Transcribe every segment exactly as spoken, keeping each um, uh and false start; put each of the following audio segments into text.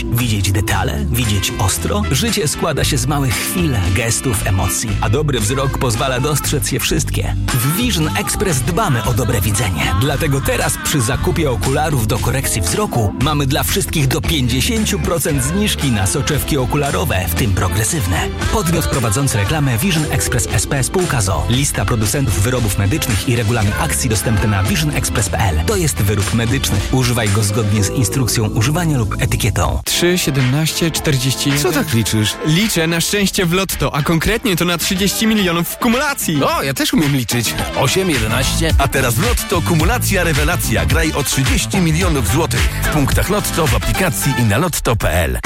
widzieć. Widzieć detale, widzieć ostro. Życie składa się z małych chwil, gestów, emocji, a dobry wzrok pozwala dostrzec je wszystkie. W Vision Express dbamy o dobre widzenie. Dlatego teraz przy zakupie okularów do korekcji wzroku mamy dla wszystkich do pięćdziesiąt procent zniżki na soczewki okularowe, w tym progresywne. Podmiot prowadzący reklamę Vision Express S P Spółka z o o. Lista producentów wyrobów medycznych i regulamin akcji dostępny na vision express kropka p l. To jest wyrób medyczny. Używaj go zgodnie z instrukcją używania lub etykietą. trzy, siedemnaście, czterdzieści jeden. Co tak liczysz? Liczę na szczęście w lotto, a konkretnie to na trzydzieści milionów w kumulacji. O, ja też umiem liczyć. osiem, jedenaście. A teraz w Lotto kumulacja rewelacja. Graj o trzydzieści milionów złotych. W punktach Lotto, w aplikacji i na lotto kropka p l.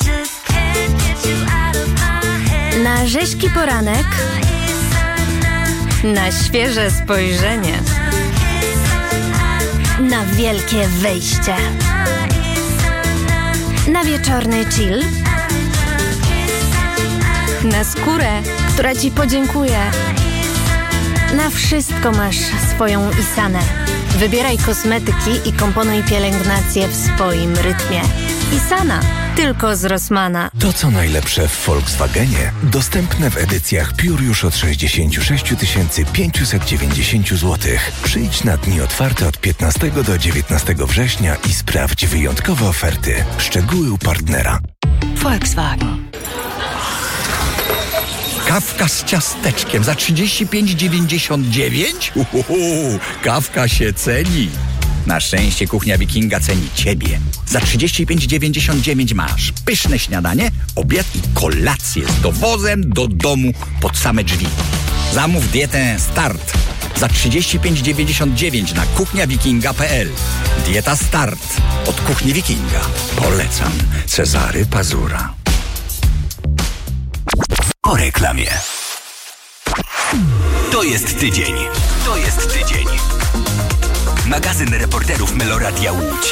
Na rzeźki poranek, na świeże spojrzenie, na wielkie wejście, na wieczorny chill, na skórę, która ci podziękuje. Na wszystko masz swoją Isanę. Wybieraj kosmetyki i komponuj pielęgnację w swoim rytmie. Isana, tylko z Rossmana. To co najlepsze w Volkswagenie. Dostępne w edycjach Pure już od sześćdziesiąt sześć tysięcy pięćset dziewięćdziesiąt złotych. Przyjdź na dni otwarte od piętnastego do dziewiętnastego września i sprawdź wyjątkowe oferty. Szczegóły u partnera. Volkswagen. Kawka z ciasteczkiem za trzydzieści pięć dziewięćdziesiąt dziewięć? Uhuhu, kawka się ceni. Na szczęście Kuchnia Wikinga ceni Ciebie. Za trzydzieści pięć dziewięćdziesiąt dziewięć masz pyszne śniadanie, obiad i kolację z dowozem do domu pod same drzwi. Zamów dietę Start za trzydzieści pięć dziewięćdziesiąt dziewięć na kuchnia wikinga kropka p l. Dieta Start od Kuchni Wikinga. Polecam. Cezary Pazura. Po reklamie. To jest tydzień. To jest tydzień. Magazyn reporterów Meloradia Łódź.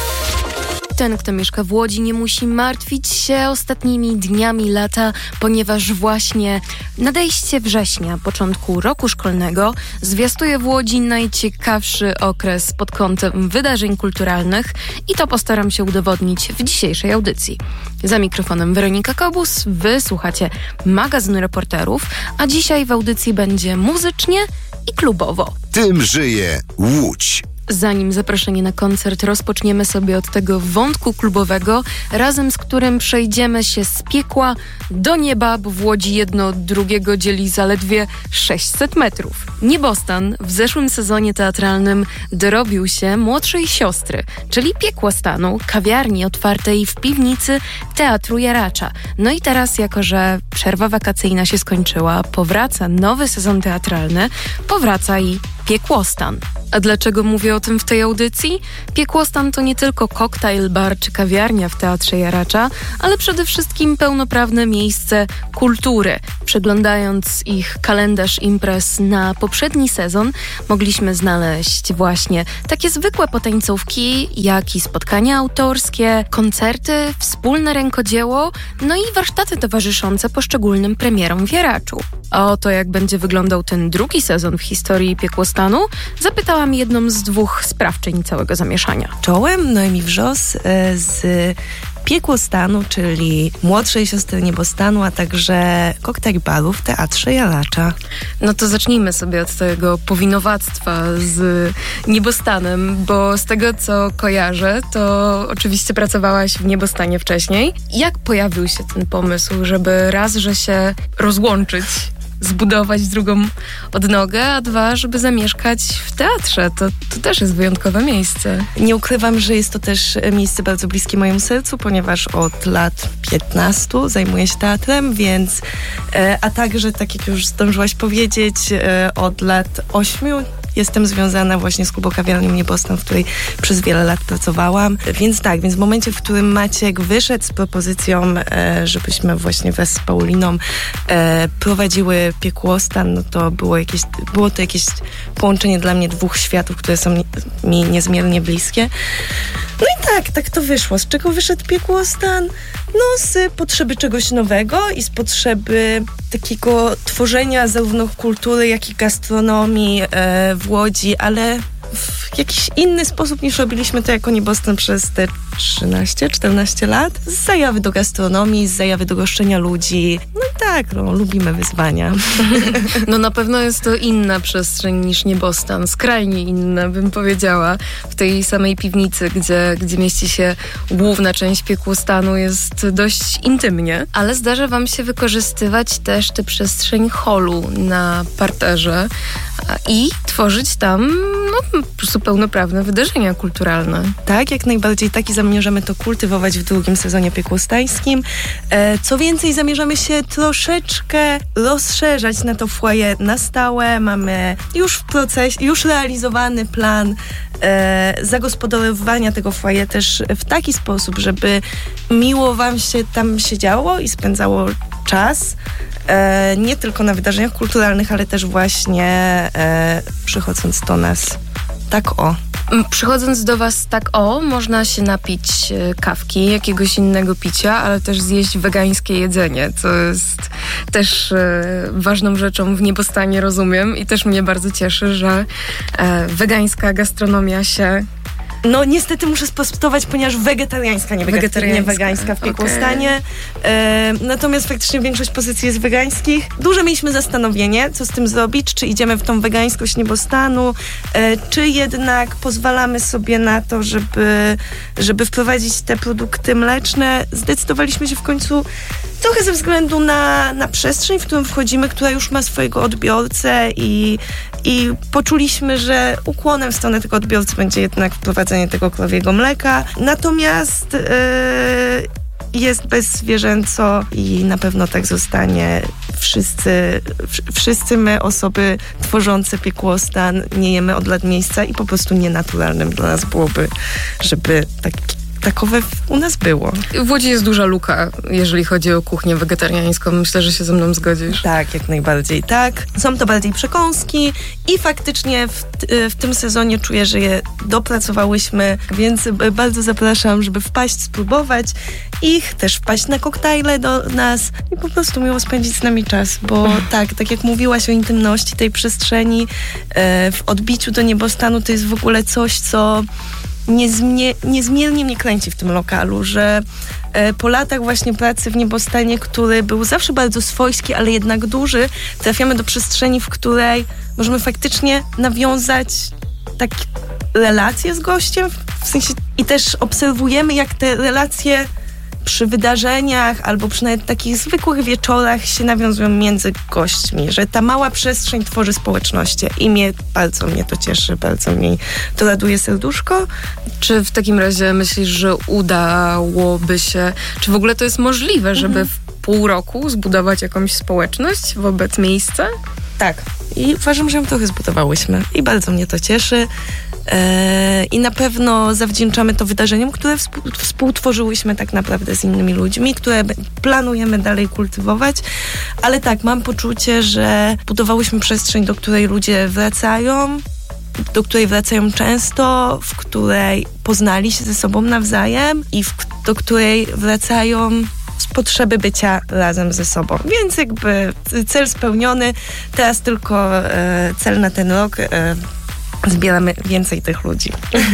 Ten, kto mieszka w Łodzi, nie musi martwić się ostatnimi dniami lata, ponieważ właśnie nadejście września, początku roku szkolnego, zwiastuje w Łodzi najciekawszy okres pod kątem wydarzeń kulturalnych i to postaram się udowodnić w dzisiejszej audycji. Za mikrofonem Weronika Kobus, wy słuchacie magazynu reporterów, a dzisiaj w audycji będzie muzycznie i klubowo. Tym żyje Łódź. Zanim zaproszenie na koncert, rozpoczniemy sobie od tego wątku klubowego, razem z którym przejdziemy się z piekła do nieba, bo w Łodzi jedno od drugiego dzieli zaledwie sześćset metrów. Niebostan w zeszłym sezonie teatralnym dorobił się młodszej siostry, czyli piekło stanu, kawiarni otwartej w piwnicy Teatru Jaracza. No i teraz, jako że przerwa wakacyjna się skończyła, powraca nowy sezon teatralny, powraca i Piekłostan. A dlaczego mówię o tym w tej audycji? Piekłostan to nie tylko koktajl, bar czy kawiarnia w Teatrze Jaracza, ale przede wszystkim pełnoprawne miejsce kultury. Przeglądając ich kalendarz imprez na poprzedni sezon, mogliśmy znaleźć właśnie takie zwykłe potańcówki, jak i spotkania autorskie, koncerty, wspólne rękodzieło, no i warsztaty towarzyszące poszczególnym premierom w Jaraczu. A o to, jak będzie wyglądał ten drugi sezon w historii Piekłostanu, zapytałam jedną z dwóch sprawczyń całego zamieszania. Czołem Noemi Wrzos z Piekłostanu, czyli młodszej siostry Niebostanu, a także koktajl baru w Teatrze Jaracza. No to zacznijmy sobie od tego powinowactwa z Niebostanem, bo z tego, co kojarzę, to oczywiście pracowałaś w Niebostanie wcześniej. Jak pojawił się ten pomysł, żeby raz, że się rozłączyć, zbudować drugą odnogę, a dwa, żeby zamieszkać w teatrze. To, to też jest wyjątkowe miejsce. Nie ukrywam, że jest to też miejsce bardzo bliskie mojemu sercu, ponieważ od lat piętnastu zajmuję się teatrem, więc a także, tak jak już zdążyłaś powiedzieć, od lat ośmiu jestem związana właśnie z klubokawiarnią Niebostan, w której przez wiele lat pracowałam. Więc tak, więc w momencie, w którym Maciek wyszedł z propozycją, e, żebyśmy właśnie wraz z Pauliną e, prowadziły Piekłostan, no to było, jakieś, było to jakieś połączenie dla mnie dwóch światów, które są mi, mi niezmiernie bliskie. No i tak, tak to wyszło. Z czego wyszedł Piekłostan? No z potrzeby czegoś nowego i z potrzeby takiego tworzenia zarówno kultury, jak i gastronomii e, w Łodzi, ale w jakiś inny sposób niż robiliśmy to jako Niebostan przez te trzynaście czternaście lat. Z zajawy do gastronomii, z zajawy do goszczenia ludzi. No i tak, no, lubimy wyzwania. No na pewno jest to inna przestrzeń niż Niebostan, skrajnie inna, bym powiedziała. W tej samej piwnicy, gdzie, gdzie mieści się główna część piekłostanu, jest dość intymnie, ale zdarza wam się wykorzystywać też tę przestrzeń holu na parterze i tworzyć tam no, po prostu pełnoprawne wydarzenia kulturalne. Tak, jak najbardziej. Tak i zamierzamy to kultywować w drugim sezonie piekłostańskim. E, co więcej, zamierzamy się troszeczkę rozszerzać na to foyer na stałe. Mamy już w procesie, już realizowany plan e, zagospodarowywania tego foyer też w taki sposób, żeby miło wam się tam siedziało i spędzało czas. E, nie tylko na wydarzeniach kulturalnych, ale też właśnie e, przychodząc do nas. Tak o. Przychodząc do was tak o, można się napić kawki, jakiegoś innego picia, ale też zjeść wegańskie jedzenie, co jest też e, ważną rzeczą w Niebostanie, rozumiem, i też mnie bardzo cieszy, że e, wegańska gastronomia się... No niestety muszę sprostować, ponieważ wegetariańska, nie, wegetariańska. nie wegańska w piekłostanie. Okay. E, natomiast faktycznie większość pozycji jest wegańskich. Duże mieliśmy zastanowienie, co z tym zrobić, czy idziemy w tą wegańskość Niebostanu, e, czy jednak pozwalamy sobie na to, żeby, żeby wprowadzić te produkty mleczne. Zdecydowaliśmy się w końcu trochę ze względu na, na przestrzeń, w którą wchodzimy, która już ma swojego odbiorcę i, i poczuliśmy, że ukłonem w stronę tego odbiorcy będzie jednak wprowadzenie tego krowiego mleka. Natomiast yy, jest bezzwierzęco i na pewno tak zostanie. Wszyscy, wszyscy my, osoby tworzące piekłostan, nie jemy od lat miejsca i po prostu nienaturalnym dla nas byłoby, żeby tak takowe u nas było. W Łodzi jest duża luka, jeżeli chodzi o kuchnię wegetariańską. Myślę, że się ze mną zgodzisz. Tak, jak najbardziej tak. Są to bardziej przekąski i faktycznie w, w tym sezonie czuję, że je dopracowałyśmy, więc bardzo zapraszam, żeby wpaść, spróbować ich, też wpaść na koktajle do nas i po prostu miło spędzić z nami czas, bo tak, tak jak mówiłaś o intymności tej przestrzeni, w odbiciu do Niebostanu to jest w ogóle coś, co Niezmie, niezmiernie mnie kręci w tym lokalu, że e, po latach właśnie pracy w Niebostanie, który był zawsze bardzo swojski, ale jednak duży, trafiamy do przestrzeni, w której możemy faktycznie nawiązać takie relacje z gościem, w sensie i też obserwujemy, jak te relacje przy wydarzeniach albo przy nawet takich zwykłych wieczorach się nawiązują między gośćmi, że ta mała przestrzeń tworzy społeczności i mnie, bardzo mnie to cieszy, bardzo mi to raduje serduszko. Czy w takim razie myślisz, że udałoby się, czy w ogóle to jest możliwe, żeby mhm. w pół roku zbudować jakąś społeczność wobec miejsca? Tak. I uważam, że ją trochę zbudowałyśmy i bardzo mnie to cieszy. I na pewno zawdzięczamy to wydarzeniom, które współtworzyłyśmy tak naprawdę z innymi ludźmi, które planujemy dalej kultywować, ale tak, mam poczucie, że budowałyśmy przestrzeń, do której ludzie wracają, do której wracają często, w której poznali się ze sobą nawzajem i w, do której wracają z potrzeby bycia razem ze sobą. Więc jakby cel spełniony, teraz tylko e, cel na ten rok e, zbieramy więcej tych ludzi.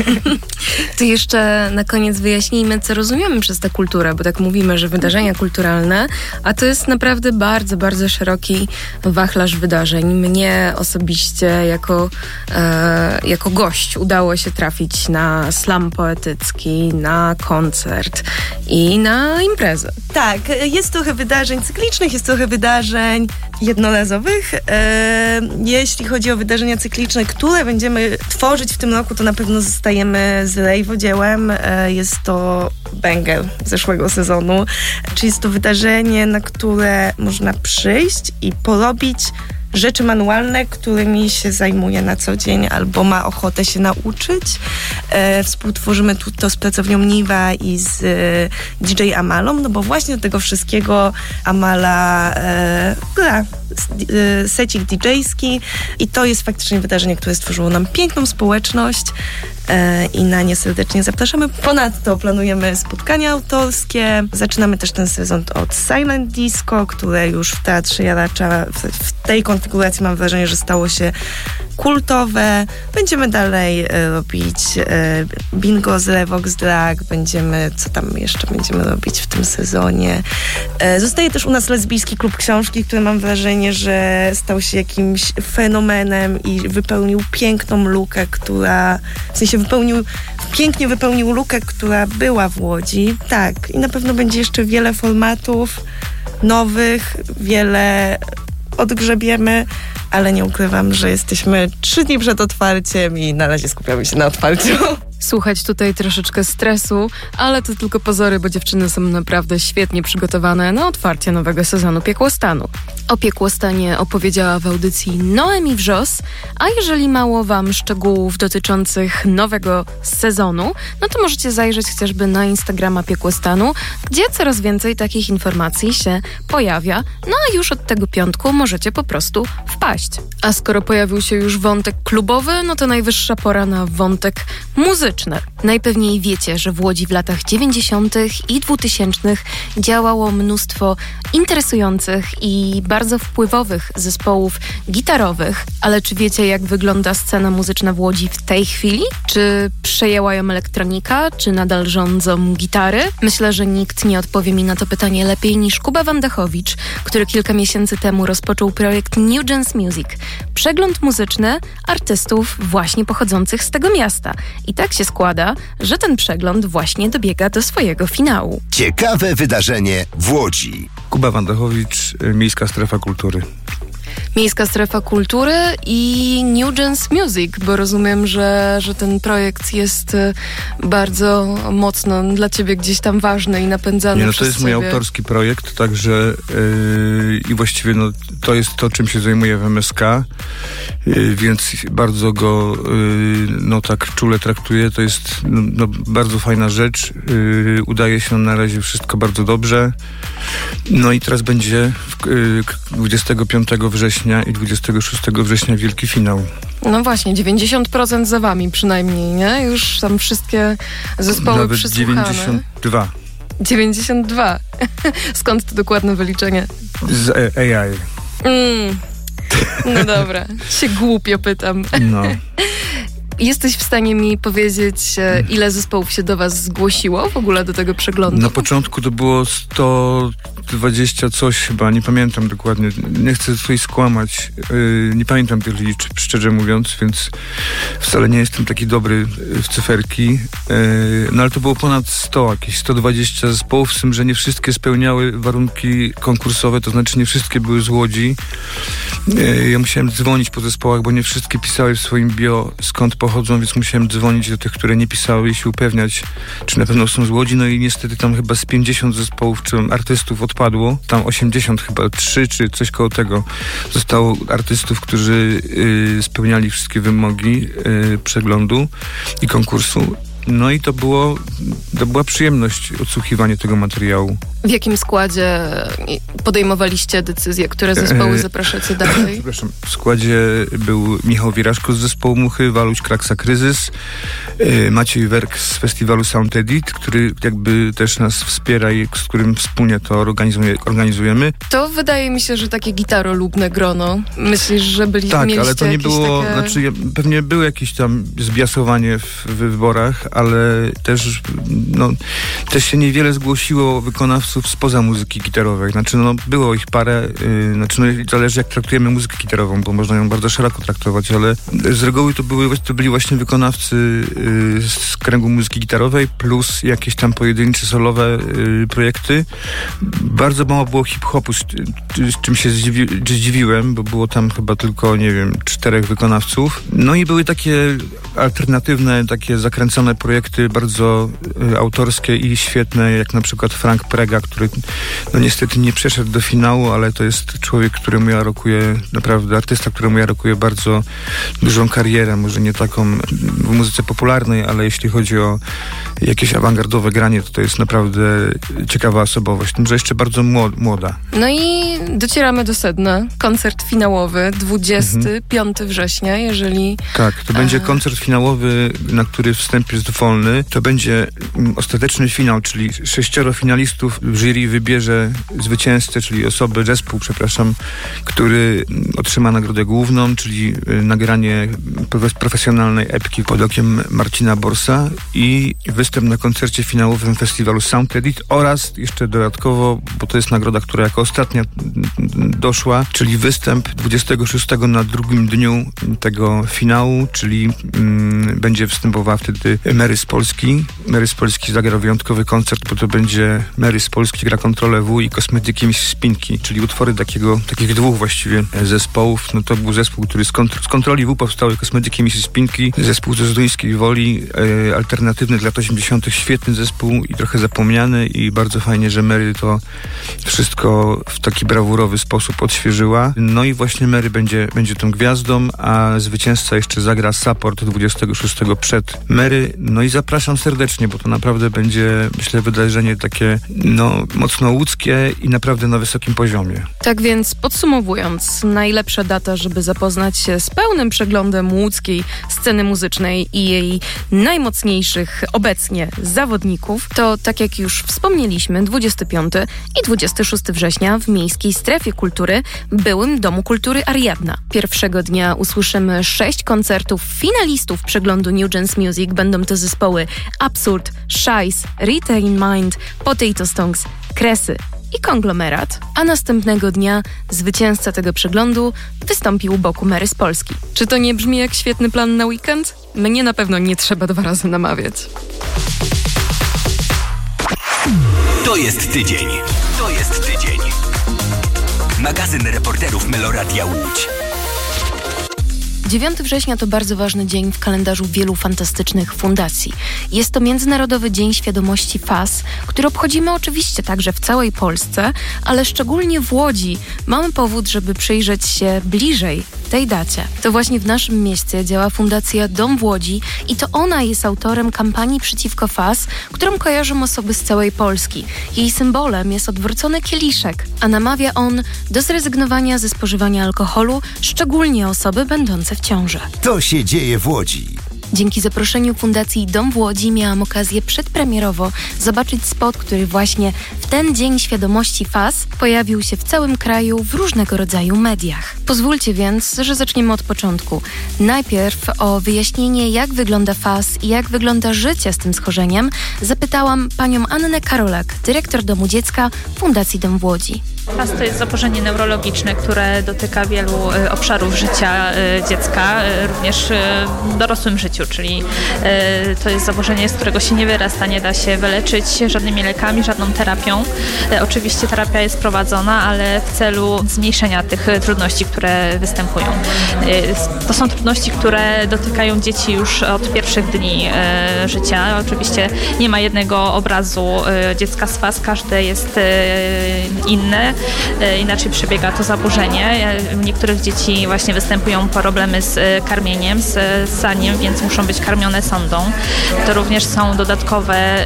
To jeszcze na koniec wyjaśnijmy, co rozumiemy przez tę kulturę, bo tak mówimy, że wydarzenia kulturalne, a to jest naprawdę bardzo, bardzo szeroki wachlarz wydarzeń. Mnie osobiście jako, e, jako gość udało się trafić na slam poetycki, na koncert i na imprezę. Tak, jest trochę wydarzeń cyklicznych, jest trochę wydarzeń jednorazowych. E, jeśli chodzi o wydarzenia cykliczne, które będziemy tworzyć w tym roku, to na pewno zostajemy z rejwodziełem. E, jest to banger zeszłego sezonu. Czyli jest to wydarzenie, na które można przyjść i porobić rzeczy manualne, którymi się zajmuje na co dzień albo ma ochotę się nauczyć. E, współtworzymy tu to z pracownią Niwa i z e, D J Amalą, no bo właśnie do tego wszystkiego Amala e, gra e, secik didżejski i to jest faktycznie wydarzenie, które stworzyło nam piękną społeczność e, i na nie serdecznie zapraszamy. Ponadto planujemy spotkania autorskie. Zaczynamy też ten sezon od Silent Disco, które już w Teatrze Jaracza w, w tej koncepcji konfiguracji mam wrażenie, że stało się kultowe. Będziemy dalej e, robić e, bingo z Revox Drag, będziemy, co tam jeszcze będziemy robić w tym sezonie. E, zostaje też u nas lesbijski klub książki, który mam wrażenie, że stał się jakimś fenomenem i wypełnił piękną lukę, która, w sensie wypełnił, pięknie wypełnił lukę, która była w Łodzi. Tak, i na pewno będzie jeszcze wiele formatów nowych, wiele odgrzebiemy, ale nie ukrywam, że jesteśmy trzy dni przed otwarciem i na razie skupiamy się na otwarciu. Słuchać tutaj troszeczkę stresu, ale to tylko pozory, bo dziewczyny są naprawdę świetnie przygotowane na otwarcie nowego sezonu Piekłostanu. O Piekłostanie opowiedziała w audycji Noemi Wrzos, a jeżeli mało wam szczegółów dotyczących nowego sezonu, no to możecie zajrzeć chociażby na Instagrama Piekłostanu, gdzie coraz więcej takich informacji się pojawia, no a już od tego piątku możecie po prostu wpaść. A skoro pojawił się już wątek klubowy, no to najwyższa pora na wątek muzyczny. Najpewniej wiecie, że w Łodzi w latach dziewięćdziesiątych i dwutysięcznych działało mnóstwo interesujących i bardzo wpływowych zespołów gitarowych, ale czy wiecie, jak wygląda scena muzyczna w Łodzi w tej chwili? Czy przejęła ją elektronika, czy nadal rządzą gitary? Myślę, że nikt nie odpowie mi na to pytanie lepiej niż Kuba Wandachowicz, który kilka miesięcy temu rozpoczął projekt New Dance Music. Przegląd muzyczny artystów właśnie pochodzących z tego miasta. I tak się składa, że ten przegląd właśnie dobiega do swojego finału. Ciekawe wydarzenie w Łodzi. Kuba Wandachowicz, Miejska Strefa Kultury. Miejska Strefa Kultury i New Dance Music, bo rozumiem, że, że ten projekt jest bardzo mocno dla ciebie gdzieś tam ważny i napędzany. Nie, no przez to jest ciebie. Mój autorski projekt, także yy, i właściwie no, to jest to, czym się zajmuję w M S K, yy, więc bardzo go yy, no tak czule traktuję. To jest no, no, bardzo fajna rzecz. Yy, udaje się na razie wszystko bardzo dobrze. No i teraz będzie yy, dwudziestego piątego września i dwudziestego szóstego września wielki finał. No właśnie, dziewięćdziesiąt procent za wami przynajmniej, nie? Już tam wszystkie zespoły Nawet przysłuchane. dziewięćdziesiąt dwa. dziewięćdziesiąt dwa. Skąd to dokładne wyliczenie? Z A I. Mm. No dobra, się głupio pytam. No. Jesteś w stanie mi powiedzieć, ile zespołów się do was zgłosiło w ogóle do tego przeglądu? Na początku to było sto dwadzieścia coś chyba, nie pamiętam dokładnie. Nie chcę tutaj skłamać. Yy, nie pamiętam tych liczb, szczerze mówiąc, więc wcale nie jestem taki dobry w cyferki. Yy, no ale to było ponad sto, jakieś sto dwadzieścia zespołów, z tym, że nie wszystkie spełniały warunki konkursowe, to znaczy nie wszystkie były z Łodzi. Yy, ja musiałem dzwonić po zespołach, bo nie wszystkie pisały w swoim bio, skąd pochodzą, więc musiałem dzwonić do tych, które nie pisały i się upewniać, czy na pewno są z Łodzi. No i niestety tam chyba z pięćdziesiąt zespołów czy artystów odpadło. Tam osiemdziesiąt chyba, trzy czy coś koło tego zostało artystów, którzy y, spełniali wszystkie wymogi y, przeglądu i konkursu. No i to było, to była przyjemność odsłuchiwanie tego materiału. W jakim składzie podejmowaliście decyzję, które zespoły zapraszacie dalej? Przepraszam, w składzie był Michał Wiraszko z zespołu Muchy, Waluś Kraksa Kryzys, Maciej Werk z festiwalu Sound Edit, który jakby też nas wspiera i z którym wspólnie to organizuje, organizujemy. To wydaje mi się, że takie gitarolubne grono. Myślisz, że byli, tak, mieliście ale to nie było, takie... znaczy pewnie było jakieś tam zbiasowanie w, w wyborach, ale też, no, też się niewiele zgłosiło wykonawców spoza muzyki gitarowej. Znaczy, no, było ich parę, yy, znaczy, no, zależy jak traktujemy muzykę gitarową, bo można ją bardzo szeroko traktować, ale z reguły to, były, to byli właśnie wykonawcy yy, z kręgu muzyki gitarowej, plus jakieś tam pojedyncze, solowe yy, projekty. Bardzo mało było hip-hopu, z, z czym się zdziwi, zdziwiłem, bo było tam chyba tylko, nie wiem, czterech wykonawców. No i były takie alternatywne, takie zakręcone projekty, bardzo y, autorskie i świetne, jak na przykład Frank Prega, który no niestety nie przeszedł do finału, ale to jest człowiek, któremu ja rokuję, naprawdę artysta, któremu ja rokuję bardzo dużą karierę, może nie taką w muzyce popularnej, ale jeśli chodzi o jakieś awangardowe granie, to to jest naprawdę ciekawa osobowość, tym, że jeszcze bardzo młoda. No i docieramy do sedna. Koncert finałowy, dwudziestego piątego września, jeżeli... Tak, to będzie koncert finałowy, na który wstęp jest jest wolny. To będzie ostateczny finał, czyli sześcioro finalistów. Jury wybierze zwycięzcę, czyli osobę, zespół, przepraszam, który otrzyma nagrodę główną, czyli nagranie profesjonalnej epki pod okiem Marcina Borsa i występ na koncercie finałowym festiwalu Sound Edit oraz jeszcze dodatkowo, bo to jest nagroda, która jako ostatnia doszła, czyli występ dwudziestego szóstego na drugim dniu tego finału, czyli mm, będzie występowała wtedy Mary z Polski. Mary z Polski zagra wyjątkowy koncert, bo to będzie Mary z Polski gra Kontrolę W i Kosmetyki Miss Spinki, czyli utwory takiego, takich dwóch właściwie zespołów. No to był zespół, który z, kontr- z Kontroli W powstały Kosmetyki Miss Spinki, zespół ze Zduńskiej Woli, e, alternatywny z lat osiemdziesiątych, świetny zespół i trochę zapomniany i bardzo fajnie, że Mary to wszystko w taki brawurowy sposób odświeżyła. No i właśnie Mary będzie, będzie tą gwiazdą, a zwycięzca jeszcze zagra support dwudziestego szóstego przed Mary. No i zapraszam serdecznie, bo to naprawdę będzie, myślę, wydarzenie takie no mocno łódzkie i naprawdę na wysokim poziomie. Tak więc podsumowując, najlepsza data, żeby zapoznać się z pełnym przeglądem łódzkiej sceny muzycznej i jej najmocniejszych obecnie zawodników, to tak jak już wspomnieliśmy, dwudziestego piątego i dwudziestego szóstego września w Miejskiej Strefie Kultury, byłym Domu Kultury Ariadna. Pierwszego dnia usłyszymy sześć koncertów finalistów przeglądu New Gens Music. Będą to zespoły Absurd, Shice, Retain Mind, Potato Stonks, Kresy i Konglomerat, a następnego dnia zwycięzca tego przeglądu wystąpił u boku Mary z Polski. Czy to nie brzmi jak świetny plan na weekend? Mnie na pewno nie trzeba dwa razy namawiać. To jest tydzień. To jest tydzień. Magazyn reporterów Meloradia Łódź. dziewiątego września to bardzo ważny dzień w kalendarzu wielu fantastycznych fundacji. Jest to Międzynarodowy Dzień Świadomości F A S, który obchodzimy oczywiście także w całej Polsce, ale szczególnie w Łodzi mamy powód, żeby przyjrzeć się bliżej tej dacie. To właśnie w naszym mieście działa Fundacja Dom w Łodzi i to ona jest autorem kampanii przeciwko F A S, którą kojarzą osoby z całej Polski. Jej symbolem jest odwrócony kieliszek, a namawia on do zrezygnowania ze spożywania alkoholu, szczególnie osoby będące w ciąży. To się dzieje w Łodzi. Dzięki zaproszeniu Fundacji Dom w Łodzi miałam okazję przedpremierowo zobaczyć spot, który właśnie w ten Dzień Świadomości F A S pojawił się w całym kraju w różnego rodzaju mediach. Pozwólcie więc, że zaczniemy od początku. Najpierw o wyjaśnienie, jak wygląda F A S i jak wygląda życie z tym schorzeniem, zapytałam panią Annę Karolak, dyrektor Domu Dziecka Fundacji Dom w Łodzi. F A S to jest zaburzenie neurologiczne, które dotyka wielu y, obszarów życia y, dziecka, y, również y, w dorosłym życiu, czyli y, to jest zaburzenie, z którego się nie wyrasta, nie da się wyleczyć żadnymi lekami, żadną terapią. Y, oczywiście terapia jest prowadzona, ale w celu zmniejszenia tych y, trudności, które występują. Y, to są trudności, które dotykają dzieci już od pierwszych dni y, życia. Oczywiście nie ma jednego obrazu y, dziecka z F A S, każde jest y, inne. Inaczej przebiega to zaburzenie. U niektórych dzieci właśnie występują problemy z karmieniem, z ssaniem, więc muszą być karmione sondą. To również są dodatkowe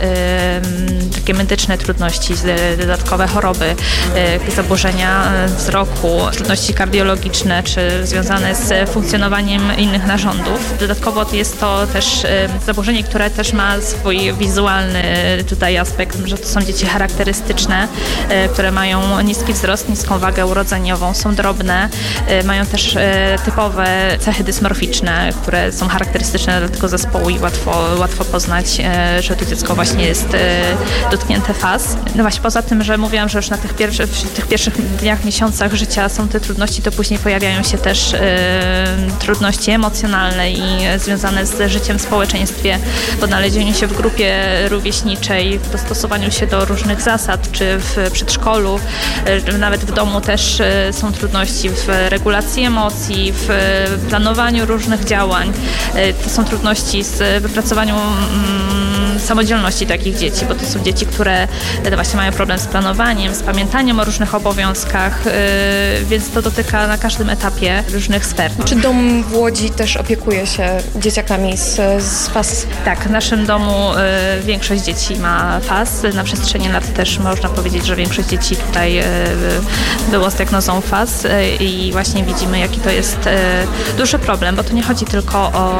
y, takie medyczne trudności, dodatkowe choroby, y, zaburzenia wzroku, trudności kardiologiczne czy związane z funkcjonowaniem innych narządów. Dodatkowo jest to też y, zaburzenie, które też ma swój wizualny tutaj aspekt, że to są dzieci charakterystyczne, y, które mają niski wzrost, niską wagę urodzeniową, są drobne, y, mają też y, typowe cechy dysmorficzne, które są charakterystyczne dla tego zespołu i łatwo, łatwo poznać, y, że to dziecko właśnie jest y, dotknięte F A S. No właśnie poza tym, że mówiłam, że już na tych, pierwszy, w tych pierwszych dniach, miesiącach życia są te trudności, to później pojawiają się też y, trudności emocjonalne i związane z życiem w społeczeństwie, w odnalezieniu się w grupie rówieśniczej, w dostosowaniu się do różnych zasad, czy w przedszkolu, nawet w domu też są trudności w regulacji emocji, w planowaniu różnych działań. To są trudności z wypracowaniem samodzielności takich dzieci, bo to są dzieci, które właśnie mają problem z planowaniem, z pamiętaniem o różnych obowiązkach, więc to dotyka na każdym etapie różnych sfer. Czy Dom w Łodzi też opiekuje się dzieciakami z, z F A S? Tak, w naszym domu większość dzieci ma F A S. Na przestrzeni lat też można powiedzieć, że większość dzieci tutaj było z diagnozą F A S i właśnie widzimy, jaki to jest duży problem, bo to nie chodzi tylko o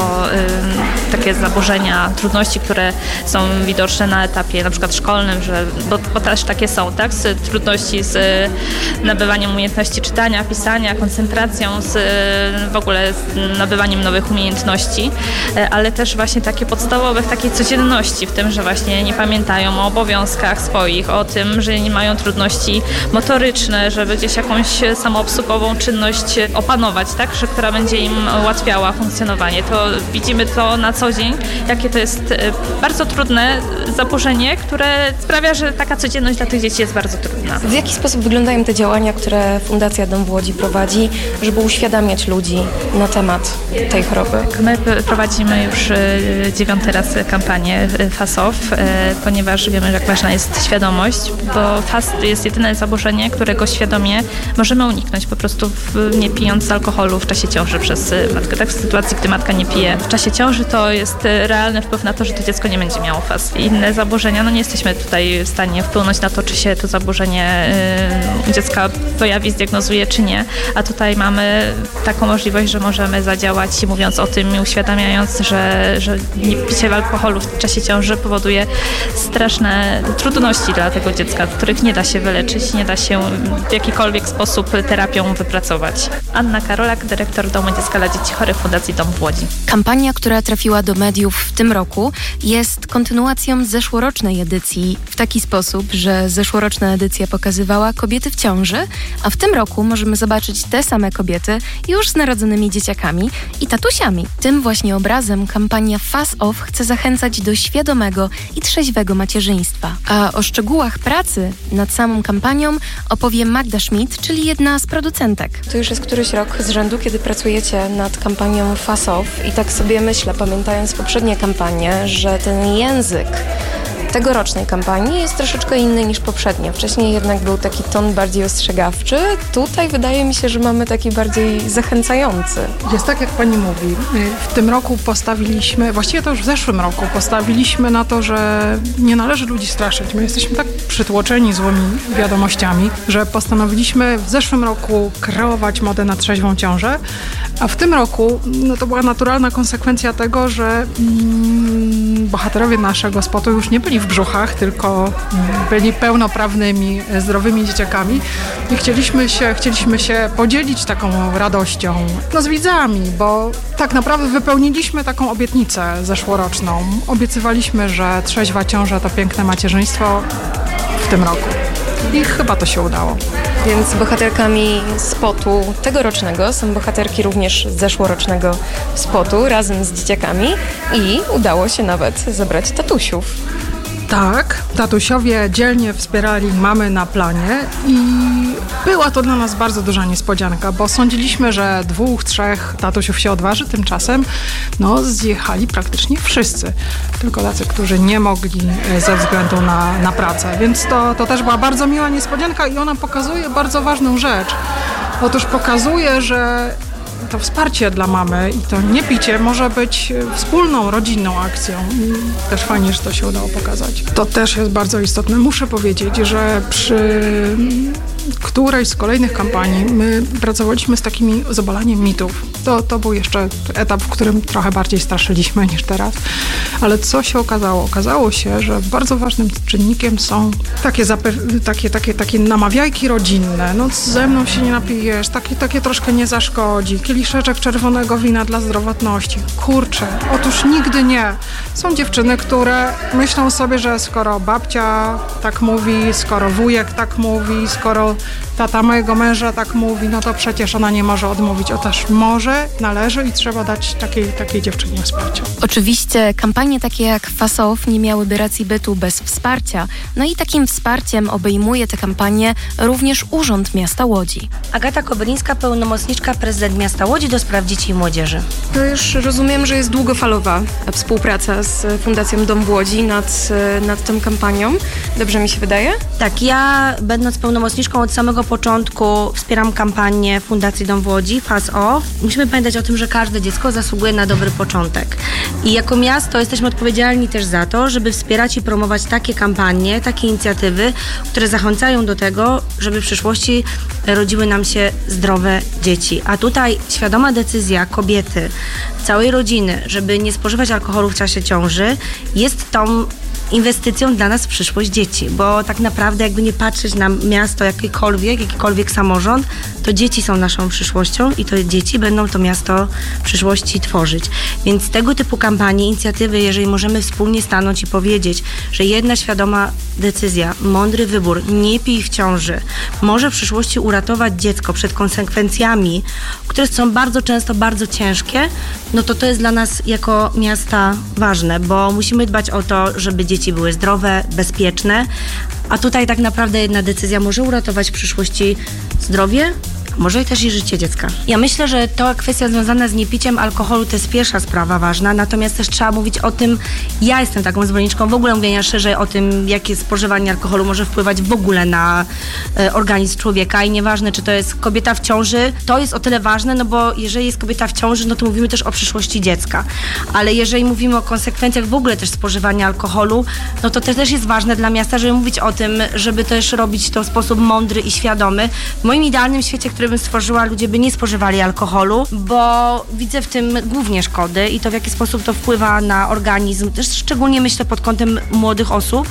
takie zaburzenia, trudności, które są widoczne na etapie na przykład szkolnym, że, bo, bo też takie są, tak? Z trudności z nabywaniem umiejętności czytania, pisania, koncentracją, z w ogóle z nabywaniem nowych umiejętności, ale też właśnie takie podstawowe w takiej codzienności, w tym, że właśnie nie pamiętają o obowiązkach swoich, o tym, że nie mają trudności motoryczne, żeby gdzieś jakąś samoobsługową czynność opanować, tak? Że, która będzie im ułatwiała funkcjonowanie. To widzimy to na co dzień, jakie to jest bardzo trudne zaburzenie, które sprawia, że taka codzienność dla tych dzieci jest bardzo trudna. W jaki sposób wyglądają te działania, które Fundacja Dom w Łodzi prowadzi, żeby uświadamiać ludzi na temat tej choroby? My prowadzimy już dziewiąty raz kampanię F A S off, ponieważ wiemy, jak ważna jest świadomość, bo F A S to jest jedyne zaburzenie, którego świadomie możemy uniknąć, po prostu nie pijąc alkoholu w czasie ciąży przez matkę. Tak, w sytuacji, gdy matka nie pije w czasie ciąży, to jest realny wpływ na to, że to dziecko nie będzie miało F A S. Inne zaburzenia, no nie jesteśmy tutaj w stanie wpłynąć na to, czy się to zaburzenie y, dziecka pojawi, zdiagnozuje, czy nie. A tutaj mamy taką możliwość, że możemy zadziałać, mówiąc o tym i uświadamiając, że, że nie picie alkoholu w czasie ciąży powoduje straszne trudności dla tego dziecka, których nie da się wyleczyć, nie da się w jakikolwiek sposób terapią wypracować. Anna Karolak, dyrektor Domu Dziecka dla Dzieci Chorych Fundacji Dom w Łodzi. Kampania, która trafiła do mediów w tym roku, jest kontynuacją zeszłorocznej edycji w taki sposób, że zeszłoroczna edycja pokazywała kobiety w ciąży, a w tym roku możemy zobaczyć te same kobiety już z narodzonymi dzieciakami i tatusiami. Tym właśnie obrazem kampania F A S off chce zachęcać do świadomego i trzeźwego macierzyństwa. A o szczegółach pracy nad samą kampanią opowie Magda Schmidt, czyli jedna z producentek. To już jest któryś rok z rzędu, kiedy pracujecie nad kampanią F A S off i tak sobie myślę, pamiętając poprzednie kampanie, że ten język tegorocznej kampanii jest troszeczkę inny niż poprzednie. Wcześniej jednak był taki ton bardziej ostrzegawczy. Tutaj wydaje mi się, że mamy taki bardziej zachęcający. Jest tak, jak pani mówi. W tym roku postawiliśmy, właściwie to już w zeszłym roku, postawiliśmy na to, że nie należy ludzi straszyć. My jesteśmy tak przytłoczeni złymi wiadomościami, że postanowiliśmy w zeszłym roku kreować modę na trzeźwą ciążę, a w tym roku no to była naturalna konsekwencja tego, że mm, bohaterowie naszego spotu już nie byli w brzuchach, tylko byli pełnoprawnymi, zdrowymi dzieciakami i chcieliśmy się, chcieliśmy się podzielić taką radością no, z widzami, bo tak naprawdę wypełniliśmy taką obietnicę zeszłoroczną. Obiecywaliśmy, że trzeźwa ciąża to piękne macierzyństwo w tym roku. I chyba to się udało. Więc bohaterkami spotu tegorocznego są bohaterki również zeszłorocznego spotu razem z dzieciakami i udało się nawet zebrać tatusiów. Tak, tatusiowie dzielnie wspierali mamy na planie i była to dla nas bardzo duża niespodzianka, bo sądziliśmy, że dwóch, trzech tatusiów się odważy, tymczasem no, zjechali praktycznie wszyscy, tylko tacy, którzy nie mogli ze względu na, na pracę, więc to, to też była bardzo miła niespodzianka i ona pokazuje bardzo ważną rzecz. Otóż pokazuje, że to wsparcie dla mamy i to nie picie może być wspólną, rodzinną akcją. I też fajnie, że to się udało pokazać. To też jest bardzo istotne. Muszę powiedzieć, że przy którejś z kolejnych kampanii my pracowaliśmy z takimi z obalaniem mitów. To, to był jeszcze etap, w którym trochę bardziej straszyliśmy niż teraz. Ale co się okazało? Okazało się, że bardzo ważnym czynnikiem są takie, zape- takie, takie, takie namawiajki rodzinne. No ze mną się nie napijesz, takie, takie troszkę nie zaszkodzi. Kieliszeczek czerwonego wina dla zdrowotności. Kurczę, otóż nigdy nie. Są dziewczyny, które myślą sobie, że skoro babcia tak mówi, skoro wujek tak mówi, skoro tata mojego męża tak mówi, no to przecież ona nie może odmówić. Otóż może, należy i trzeba dać takiej, takiej dziewczynie wsparcie. Oczywiście kampanie takie jak F A S off nie miałyby racji bytu bez wsparcia. No i takim wsparciem obejmuje tę kampanię również Urząd Miasta Łodzi. Agata Kobylińska, pełnomocniczka prezydent Miasta Łodzi do spraw dzieci i młodzieży. To już rozumiem, że jest długofalowa współpraca z Fundacją Dom w Łodzi nad, nad tą kampanią. Dobrze mi się wydaje? Tak, ja będąc pełnomocniczką od samego początku wspieram kampanię Fundacji Dom w Łodzi, F A S off. Musimy musimy pamiętać o tym, że każde dziecko zasługuje na dobry początek. I jako miasto jesteśmy odpowiedzialni też za to, żeby wspierać i promować takie kampanie, takie inicjatywy, które zachęcają do tego, żeby w przyszłości rodziły nam się zdrowe dzieci. A tutaj świadoma decyzja kobiety, całej rodziny, żeby nie spożywać alkoholu w czasie ciąży, jest tą inwestycją dla nas w przyszłość dzieci, bo tak naprawdę jakby nie patrzeć na miasto jakiekolwiek, jakikolwiek samorząd, to dzieci są naszą przyszłością i to dzieci będą to miasto w przyszłości tworzyć. Więc tego typu kampanie, inicjatywy, jeżeli możemy wspólnie stanąć i powiedzieć, że jedna świadoma decyzja, mądry wybór, nie pij w ciąży, może w przyszłości uratować dziecko przed konsekwencjami, które są bardzo często bardzo ciężkie, no to to jest dla nas jako miasta ważne, bo musimy dbać o to, żeby dzieci były zdrowe, bezpieczne, a tutaj tak naprawdę jedna decyzja może uratować w przyszłości zdrowie, może też i życie dziecka. Ja myślę, że to kwestia związana z niepiciem alkoholu to jest pierwsza sprawa ważna, natomiast też trzeba mówić o tym, ja jestem taką zwolenniczką w ogóle mówienia szerzej o tym, jakie spożywanie alkoholu może wpływać w ogóle na e, organizm człowieka i nieważne, czy to jest kobieta w ciąży, to jest o tyle ważne, no bo jeżeli jest kobieta w ciąży, no to mówimy też o przyszłości dziecka, ale jeżeli mówimy o konsekwencjach w ogóle też spożywania alkoholu, no to też jest ważne dla miasta, żeby mówić o tym, żeby też robić to w sposób mądry i świadomy. W moim idealnym świecie, który bym stworzyła, ludzie by nie spożywali alkoholu, bo widzę w tym głównie szkody i to w jaki sposób to wpływa na organizm, też szczególnie myślę pod kątem młodych osób,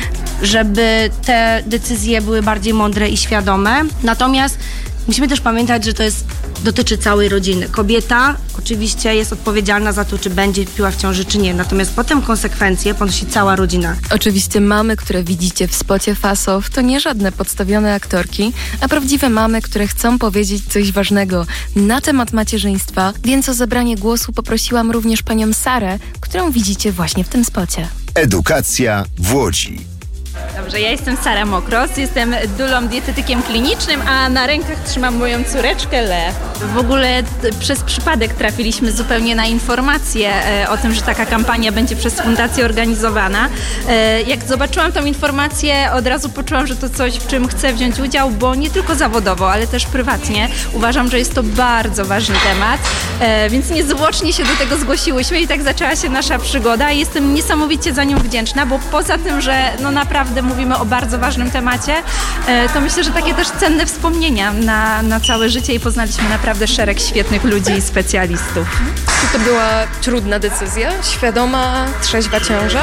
żeby te decyzje były bardziej mądre i świadome. Natomiast musimy też pamiętać, że to jest, dotyczy całej rodziny. Kobieta oczywiście jest odpowiedzialna za to, czy będzie piła w ciąży, czy nie. Natomiast potem konsekwencje ponosi cała rodzina. Oczywiście mamy, które widzicie w spocie Fasow, to nie żadne podstawione aktorki, a prawdziwe mamy, które chcą powiedzieć coś ważnego na temat macierzyństwa, więc o zabranie głosu poprosiłam również panią Sarę, którą widzicie właśnie w tym spocie. Edukacja w Łodzi. Dobrze, ja jestem Sara Mokros, jestem dulą dietetykiem klinicznym, a na rękach trzymam moją córeczkę Le. W ogóle przez przypadek trafiliśmy zupełnie na informację e, o tym, że taka kampania będzie przez fundację organizowana. E, jak zobaczyłam tą informację, od razu poczułam, że to coś, w czym chcę wziąć udział, bo nie tylko zawodowo, ale też prywatnie. Uważam, że jest to bardzo ważny temat, e, więc niezwłocznie się do tego zgłosiłyśmy i tak zaczęła się nasza przygoda i jestem niesamowicie za nią wdzięczna, bo poza tym, że no naprawdę mówimy o bardzo ważnym temacie, to myślę, że takie też cenne wspomnienia na, na całe życie i poznaliśmy naprawdę szereg świetnych ludzi i specjalistów. Czy to była trudna decyzja? Świadoma, trzeźwa ciąża?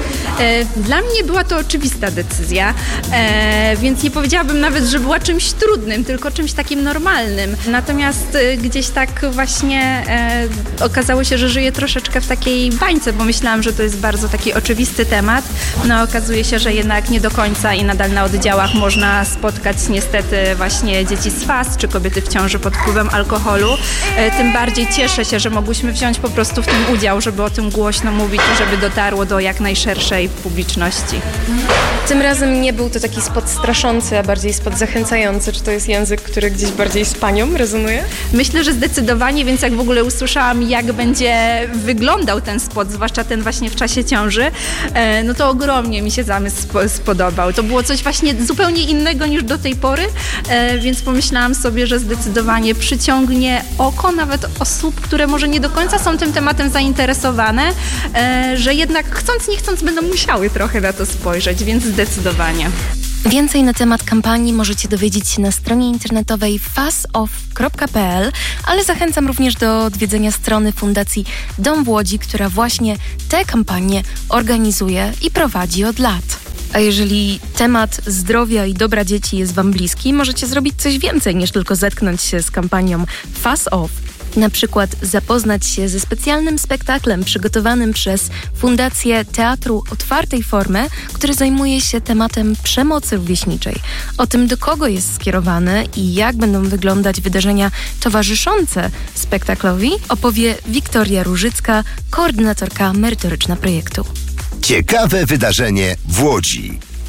Dla mnie była to oczywista decyzja, więc nie powiedziałabym nawet, że była czymś trudnym, tylko czymś takim normalnym. Natomiast gdzieś tak właśnie okazało się, że żyję troszeczkę w takiej bańce, bo myślałam, że to jest bardzo taki oczywisty temat. No okazuje się, że jednak nie do końca i nadal na oddziałach można spotkać niestety właśnie dzieci z F A S czy kobiety w ciąży pod wpływem alkoholu. Tym bardziej cieszę się, że mogłyśmy wziąć po prostu w tym udział, żeby o tym głośno mówić i żeby dotarło do jak najszerszej publiczności. Tym razem nie był to taki spot straszący, a bardziej spot zachęcający. Czy to jest język, który gdzieś bardziej z panią rezonuje? Myślę, że zdecydowanie, więc jak w ogóle usłyszałam, jak będzie wyglądał ten spot, zwłaszcza ten właśnie w czasie ciąży, no to ogromnie mi się zamysł spodobał. To było coś właśnie zupełnie innego niż do tej pory, więc pomyślałam sobie, że zdecydowanie przyciągnie oko nawet osób, które może nie do końca są tym tematem zainteresowane, że jednak chcąc, nie chcąc będą musiały trochę na to spojrzeć, więc zdecydowanie. Więcej na temat kampanii możecie dowiedzieć się na stronie internetowej fasof kropka p l, ale zachęcam również do odwiedzenia strony Fundacji Dom w Łodzi, która właśnie tę kampanię organizuje i prowadzi od lat. A jeżeli temat zdrowia i dobra dzieci jest wam bliski, możecie zrobić coś więcej niż tylko zetknąć się z kampanią Fasof. Na przykład zapoznać się ze specjalnym spektaklem przygotowanym przez Fundację Teatru Otwartej Formy, który zajmuje się tematem przemocy rówieśniczej. O tym, do kogo jest skierowany i jak będą wyglądać wydarzenia towarzyszące spektaklowi, opowie Wiktoria Różycka, koordynatorka merytoryczna projektu. Ciekawe wydarzenie w Łodzi.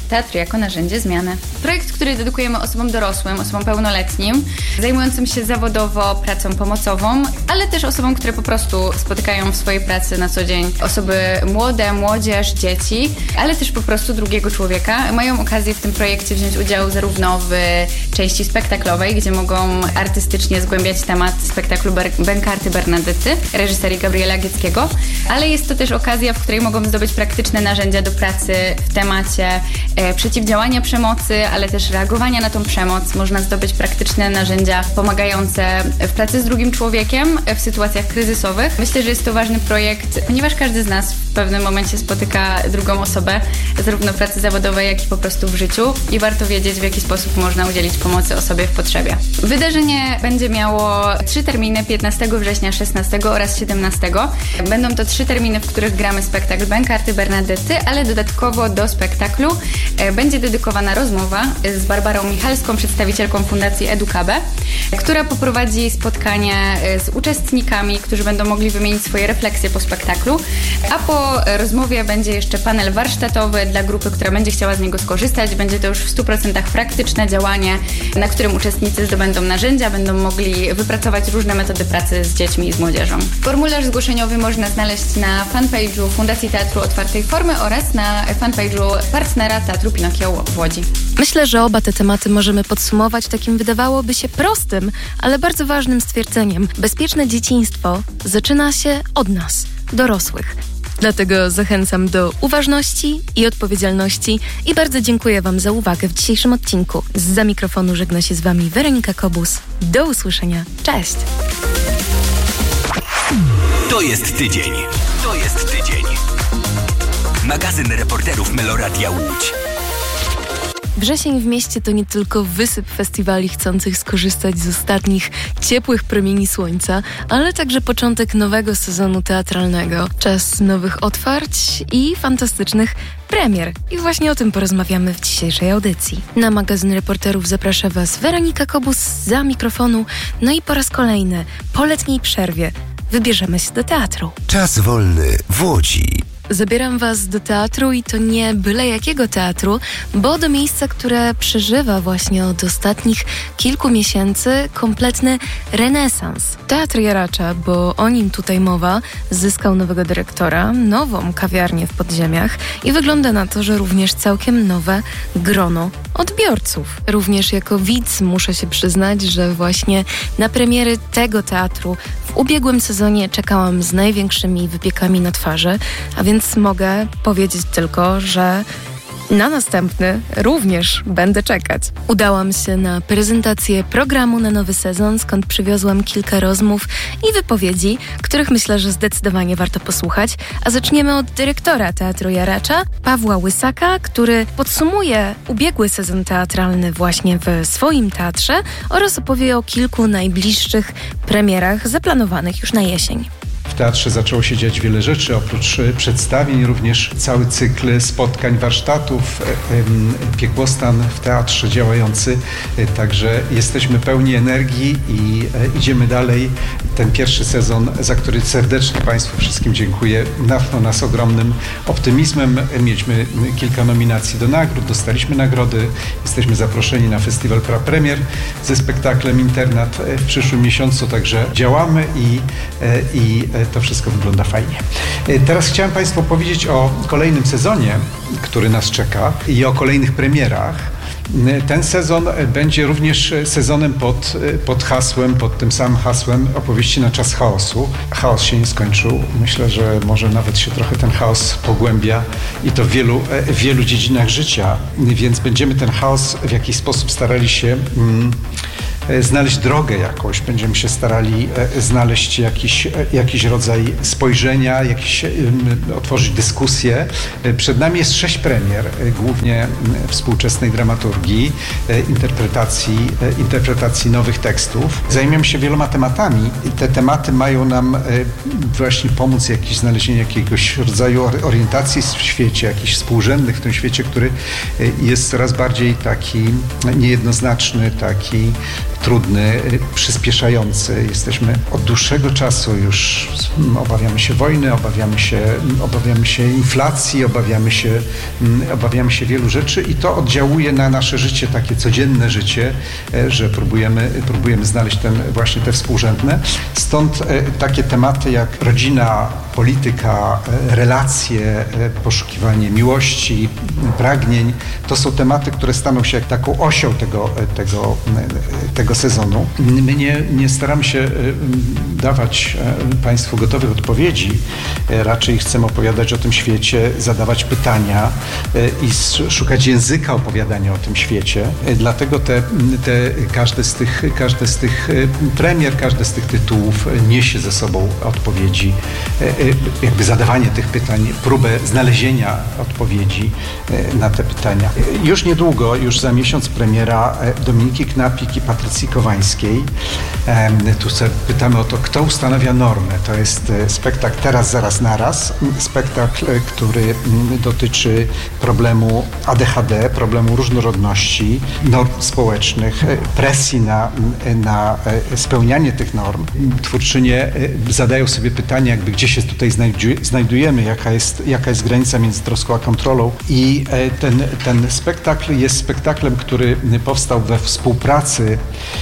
Teatr jako narzędzie zmiany. Projekt, który dedykujemy osobom dorosłym, osobom pełnoletnim, zajmującym się zawodowo pracą pomocową, ale też osobom, które po prostu spotykają w swojej pracy na co dzień. Osoby młode, młodzież, dzieci, ale też po prostu drugiego człowieka. Mają okazję w tym projekcie wziąć udział zarówno w części spektaklowej, gdzie mogą artystycznie zgłębiać temat spektaklu Bękarty Bernadety, reżyserii Gabriela Gieckiego, ale jest to też okazja, w której mogą zdobyć praktyczne narzędzia do pracy w temacie e, przeciwdziałania przemocy, ale też reagowania na tą przemoc. Można zdobyć praktyczne narzędzia pomagające w pracy z drugim człowiekiem w sytuacjach kryzysowych. Myślę, że jest to ważny projekt, ponieważ każdy z nas w pewnym momencie spotyka drugą osobę, zarówno w pracy zawodowej, jak i po prostu w życiu i warto wiedzieć, w jaki sposób można udzielić pomocy osobie w potrzebie. Wydarzenie będzie miało trzy terminy, piętnastego września, szesnastego oraz siedemnastego. Będą to trzy terminy, w których gramy spektakl Bękarty Bernadety, ale dodatkowo do spektaklu będzie dedykowana rozmowa z Barbarą Michalską, przedstawicielką Fundacji Edukabe, która poprowadzi spotkanie z uczestnikami, którzy będą mogli wymienić swoje refleksje po spektaklu, a po rozmowie będzie jeszcze panel warsztatowy dla grupy, która będzie chciała z niego skorzystać. Będzie to już w stu procentach praktyczne działanie, na którym uczestnicy zdobędą narzędzia, będą mogli wypracować różne metody pracy z dziećmi i z młodzieżą. Formularz zgłoszeniowy można znaleźć na fanpage'u Fundacji Teatru Otwartej Formy oraz na fanpage'u partnera Teatru Pinokio w Łodzi. Myślę, że oba te tematy możemy podsumować takim wydawałoby się prostym, ale bardzo ważnym stwierdzeniem. Bezpieczne dzieciństwo zaczyna się od nas, dorosłych. Dlatego zachęcam do uważności i odpowiedzialności i bardzo dziękuję Wam za uwagę w dzisiejszym odcinku. Zza mikrofonu żegna się z Wami Weronika Kobus. Do usłyszenia. Cześć! To jest tydzień. To jest tydzień. Magazyn reporterów Meloradia Łódź. Wrzesień w mieście to nie tylko wysyp festiwali chcących skorzystać z ostatnich ciepłych promieni słońca, ale także początek nowego sezonu teatralnego. Czas nowych otwarć i fantastycznych premier. I właśnie o tym porozmawiamy w dzisiejszej audycji. Na magazyn reporterów zaprasza Was Weronika Kobus za mikrofonu. No i po raz kolejny, po letniej przerwie, wybierzemy się do teatru. Czas wolny w Łodzi. Zabieram Was do teatru i to nie byle jakiego teatru, bo do miejsca, które przeżywa właśnie od ostatnich kilku miesięcy kompletny renesans. Teatr Jaracza, bo o nim tutaj mowa, zyskał nowego dyrektora, nową kawiarnię w podziemiach i wygląda na to, że również całkiem nowe grono odbiorców. Również jako widz muszę się przyznać, że właśnie na premiery tego teatru w ubiegłym sezonie czekałam z największymi wypiekami na twarzy, a więc mogę powiedzieć tylko, że na następny również będę czekać. Udałam się na prezentację programu na nowy sezon, skąd przywiozłam kilka rozmów i wypowiedzi, których myślę, że zdecydowanie warto posłuchać. A zaczniemy od dyrektora Teatru Jaracza, Pawła Łysaka, który podsumuje ubiegły sezon teatralny właśnie w swoim teatrze oraz opowie o kilku najbliższych premierach zaplanowanych już na jesień. W teatrze zaczęło się dziać wiele rzeczy, oprócz przedstawień również cały cykl spotkań, warsztatów, piekłostan w teatrze działający, także jesteśmy pełni energii i idziemy dalej. Ten pierwszy sezon, za który serdecznie Państwu wszystkim dziękuję, napchnął nas ogromnym optymizmem. Mieliśmy kilka nominacji do nagród, dostaliśmy nagrody, jesteśmy zaproszeni na festiwal prapremier ze spektaklem Internat w przyszłym miesiącu, także działamy i, i to wszystko wygląda fajnie. Teraz chciałem Państwu powiedzieć o kolejnym sezonie, który nas czeka i o kolejnych premierach. Ten sezon będzie również sezonem pod, pod hasłem, pod tym samym hasłem opowieści na czas chaosu. Chaos się nie skończył. Myślę, że może nawet się trochę ten chaos pogłębia i to w wielu, w wielu dziedzinach życia, więc będziemy ten chaos w jakiś sposób starali się mm, znaleźć drogę jakąś, będziemy się starali znaleźć jakiś, jakiś rodzaj spojrzenia, jakiś, otworzyć dyskusję. Przed nami jest sześć premier, głównie współczesnej dramaturgii, interpretacji, interpretacji nowych tekstów. Zajmiemy się wieloma tematami i te tematy mają nam właśnie pomóc jakiś znalezieniu jakiegoś rodzaju orientacji w świecie, jakichś współrzędnych w tym świecie, który jest coraz bardziej taki niejednoznaczny, taki trudny, przyspieszający. Jesteśmy od dłuższego czasu już, obawiamy się wojny, obawiamy się, obawiamy się inflacji, obawiamy się, obawiamy się wielu rzeczy i to oddziałuje na nasze życie, takie codzienne życie, że próbujemy, próbujemy znaleźć ten, właśnie te współrzędne. Stąd takie tematy jak rodzina, polityka, relacje, poszukiwanie miłości, pragnień, to są tematy, które staną się jak taką osią tego, tego, tego sezonu. My nie, nie staramy się dawać Państwu gotowych odpowiedzi, raczej chcemy opowiadać o tym świecie, zadawać pytania i szukać języka opowiadania o tym świecie. Dlatego te, te, każde, z tych, każde z tych premier, każde z tych tytułów niesie ze sobą odpowiedzi, jakby zadawanie tych pytań, próbę znalezienia odpowiedzi na te pytania. Już niedługo, już za miesiąc premiera Dominiki Knapik i Patrycji Kowańskiej. Tu sobie pytamy o to, kto ustanawia normę. To jest spektakl Teraz, zaraz, naraz. Spektakl, który dotyczy problemu A D H D, problemu różnorodności, norm społecznych, presji na, na spełnianie tych norm. Twórczynie zadają sobie pytanie, jakby gdzie się tutaj znajdujemy, jaka jest, jaka jest granica między troską a kontrolą. I ten, ten spektakl jest spektaklem, który powstał we współpracy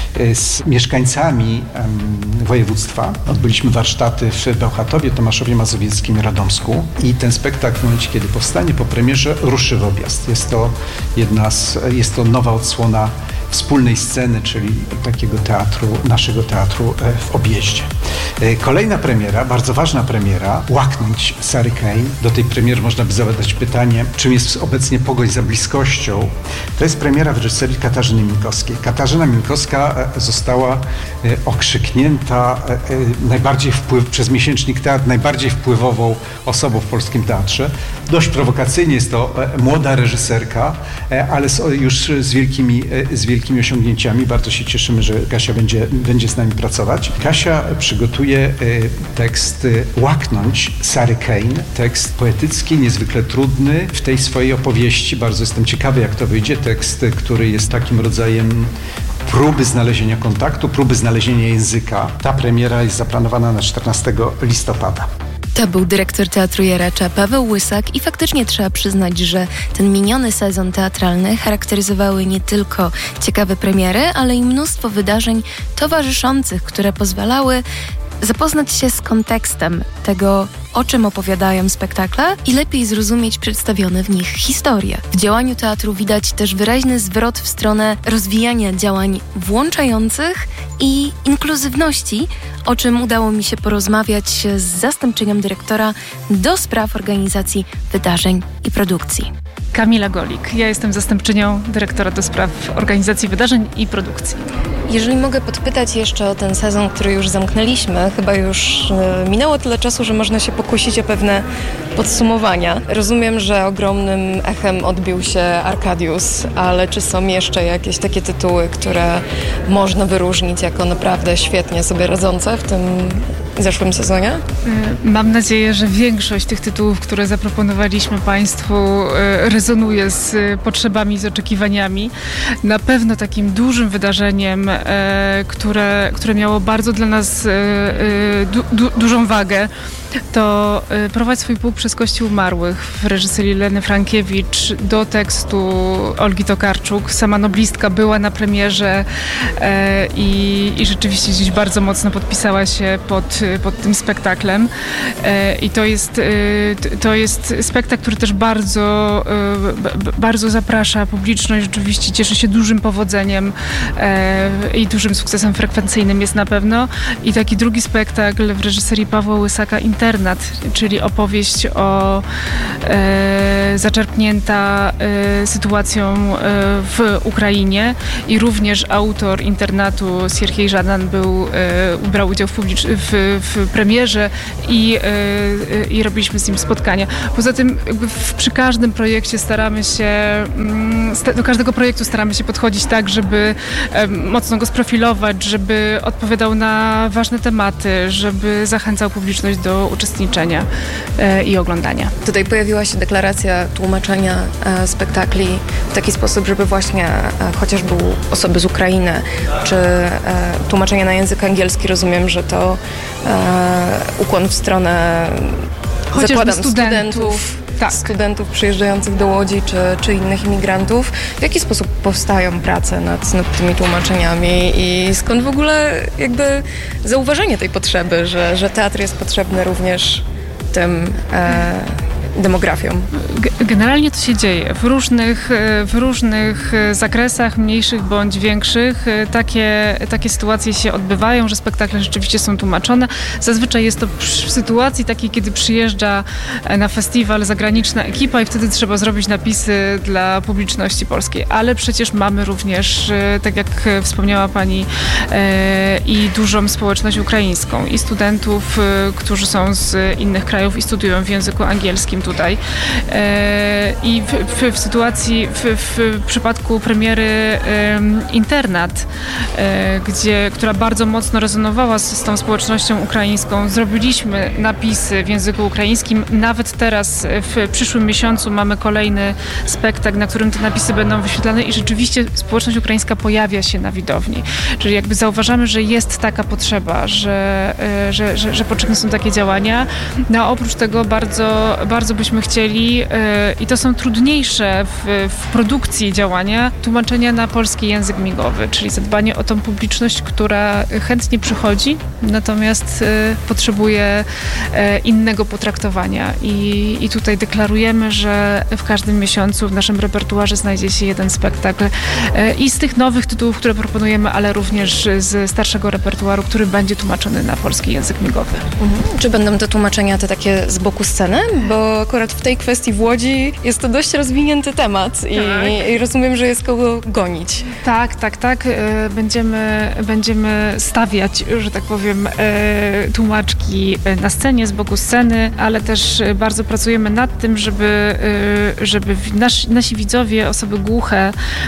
z mieszkańcami województwa. Odbyliśmy warsztaty w Bełchatowie, Tomaszowie Mazowieckim i Radomsku. I ten spektakl w momencie, kiedy powstanie po premierze, ruszy w objazd. Jest to jedna z, jest to nowa odsłona wspólnej sceny, czyli takiego teatru, naszego teatru w objeździe. Kolejna premiera, bardzo ważna premiera, Łaknąć Sary Kane. Do tej premiery można by zadać pytanie, czym jest obecnie Pogoń za bliskością. To jest premiera w reżyserii Katarzyny Minkowskiej. Katarzyna Minkowska została okrzyknięta najbardziej wpływ, przez miesięcznik Teatr najbardziej wpływową osobą w polskim teatrze. Dość prowokacyjnie jest to młoda reżyserka, ale już z wielkimi, z wielkimi osiągnięciami. Bardzo się cieszymy, że Kasia będzie, będzie z nami pracować. Kasia przygotuje tekst Łaknąć Sary Kane. Tekst poetycki, niezwykle trudny w tej swojej opowieści. Bardzo jestem ciekawy, jak to wyjdzie. Tekst, który jest takim rodzajem próby znalezienia kontaktu, próby znalezienia języka. Ta premiera jest zaplanowana na czternastego listopada. To był dyrektor Teatru Jaracza Paweł Łysak i faktycznie trzeba przyznać, że ten miniony sezon teatralny charakteryzowały nie tylko ciekawe premiery, ale i mnóstwo wydarzeń towarzyszących, które pozwalały zapoznać się z kontekstem tego, o czym opowiadają spektakle i lepiej zrozumieć przedstawione w nich historie. W działaniu teatru widać też wyraźny zwrot w stronę rozwijania działań włączających i inkluzywności, o czym udało mi się porozmawiać z zastępczynią dyrektora do spraw organizacji wydarzeń i produkcji. Kamila Golik. Ja jestem zastępczynią dyrektora do spraw organizacji wydarzeń i produkcji. Jeżeli mogę podpytać jeszcze o ten sezon, który już zamknęliśmy, chyba już e, minęło tyle czasu, że można się pokusić o pewne podsumowania. Rozumiem, że ogromnym echem odbił się Arkadiusz, ale czy są jeszcze jakieś takie tytuły, które można wyróżnić jako naprawdę świetnie sobie radzące w tym zeszłym sezonie? Mam nadzieję, że większość tych tytułów, które zaproponowaliśmy Państwu, rezonuje z potrzebami, z oczekiwaniami. Na pewno takim dużym wydarzeniem, które, które miało bardzo dla nas du, du, dużą wagę, to Prowadź swój pułk przez kości umarłych w reżyserii Leny Frankiewicz do tekstu Olgi Tokarczuk. Sama noblistka była na premierze e, i, i rzeczywiście gdzieś bardzo mocno podpisała się pod, pod tym spektaklem. E, I to jest, e, to jest spektakl, który też bardzo, e, b, bardzo zaprasza publiczność. Rzeczywiście cieszy się dużym powodzeniem e, i dużym sukcesem frekwencyjnym jest na pewno. I taki drugi spektakl w reżyserii Pawła Łysaka, Internat, czyli opowieść o e, zaczerpnięta e, sytuacją e, w Ukrainie i również autor internatu Sierhiej Żadan był, e, brał udział w, publicz- w w premierze i, i robiliśmy z nim spotkania. Poza tym jakby w, przy każdym projekcie staramy się, do każdego projektu staramy się podchodzić tak, żeby mocno go sprofilować, żeby odpowiadał na ważne tematy, żeby zachęcał publiczność do uczestniczenia i oglądania. Tutaj pojawiła się deklaracja tłumaczenia e, spektakli w taki sposób, żeby właśnie e, chociażby osoby z Ukrainy, czy e, tłumaczenia na język angielski, rozumiem, że to e, ukłon w stronę chociażby zakładam studentów. studentów. Tak. studentów przyjeżdżających do Łodzi czy, czy innych imigrantów. W jaki sposób powstają prace nad, nad tymi tłumaczeniami i skąd w ogóle jakby zauważenie tej potrzeby, że, że teatr jest potrzebny również tym e, demografią? Generalnie to się dzieje w różnych, w różnych zakresach, mniejszych bądź większych. Takie, takie sytuacje się odbywają, że spektakle rzeczywiście są tłumaczone. Zazwyczaj jest to w sytuacji takiej, kiedy przyjeżdża na festiwal zagraniczna ekipa i wtedy trzeba zrobić napisy dla publiczności polskiej. Ale przecież mamy również, tak jak wspomniała Pani, i dużą społeczność ukraińską i studentów, którzy są z innych krajów i studiują w języku angielskim tutaj. I w, w, w sytuacji, w, w przypadku premiery Internat, gdzie, która bardzo mocno rezonowała z, z tą społecznością ukraińską, zrobiliśmy napisy w języku ukraińskim. Nawet teraz w przyszłym miesiącu mamy kolejny spektakl, na którym te napisy będą wyświetlane i rzeczywiście społeczność ukraińska pojawia się na widowni. Czyli jakby zauważamy, że jest taka potrzeba, że, że, że, że potrzebne są takie działania. No a oprócz tego bardzo, bardzo byśmy chcieli, yy, i to są trudniejsze w, w produkcji działania, tłumaczenia na polski język migowy, czyli zadbanie o tą publiczność, która chętnie przychodzi, natomiast yy, potrzebuje yy, innego potraktowania. I, I tutaj deklarujemy, że w każdym miesiącu w naszym repertuarze znajdzie się jeden spektakl yy, i z tych nowych tytułów, które proponujemy, ale również z starszego repertuaru, który będzie tłumaczony na polski język migowy. Mhm. Czy będą te tłumaczenia te takie z boku sceny? Bo akurat w tej kwestii w Łodzi jest to dość rozwinięty temat i, tak. i rozumiem, że jest kogo gonić. Tak, tak, tak. Będziemy, będziemy stawiać, że tak powiem, tłumaczki na scenie, z boku sceny, ale też bardzo pracujemy nad tym, żeby, żeby nasi, nasi widzowie, osoby głuche,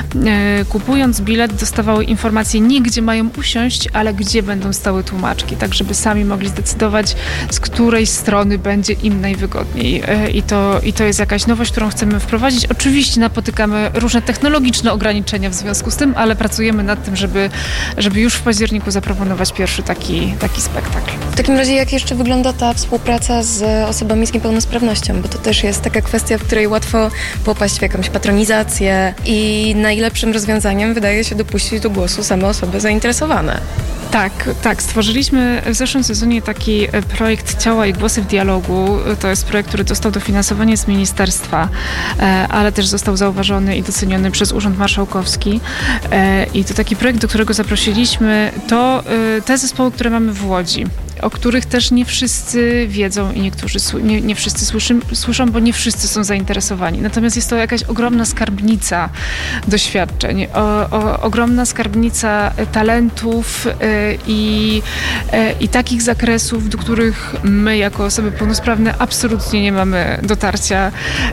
kupując bilet, dostawały informacje nie gdzie mają usiąść, ale gdzie będą stały tłumaczki, tak żeby sami mogli zdecydować, z której strony będzie im najwygodniej. I to, i to jest jakaś nowość, którą chcemy wprowadzić. Oczywiście napotykamy różne technologiczne ograniczenia w związku z tym, ale pracujemy nad tym, żeby, żeby już w październiku zaproponować pierwszy taki, taki spektakl. W takim razie jak jeszcze wygląda ta współpraca z osobami z niepełnosprawnością? Bo to też jest taka kwestia, w której łatwo popaść w jakąś patronizację i najlepszym rozwiązaniem wydaje się dopuścić do głosu same osoby zainteresowane. Tak, tak. Stworzyliśmy w zeszłym sezonie taki projekt Ciała i Głosy w dialogu. To jest projekt, który dostał dofinansowanie z ministerstwa, ale też został zauważony i doceniony przez Urząd Marszałkowski. I to taki projekt, do którego zaprosiliśmy, to te zespoły, które mamy w Łodzi, o których też nie wszyscy wiedzą i niektórzy nie, nie wszyscy słyszy, słyszą, bo nie wszyscy są zainteresowani. Natomiast jest to jakaś ogromna skarbnica doświadczeń, o, o, ogromna skarbnica talentów y, i, y, i takich zakresów, do których my jako osoby pełnosprawne absolutnie nie mamy dotarcia. Y,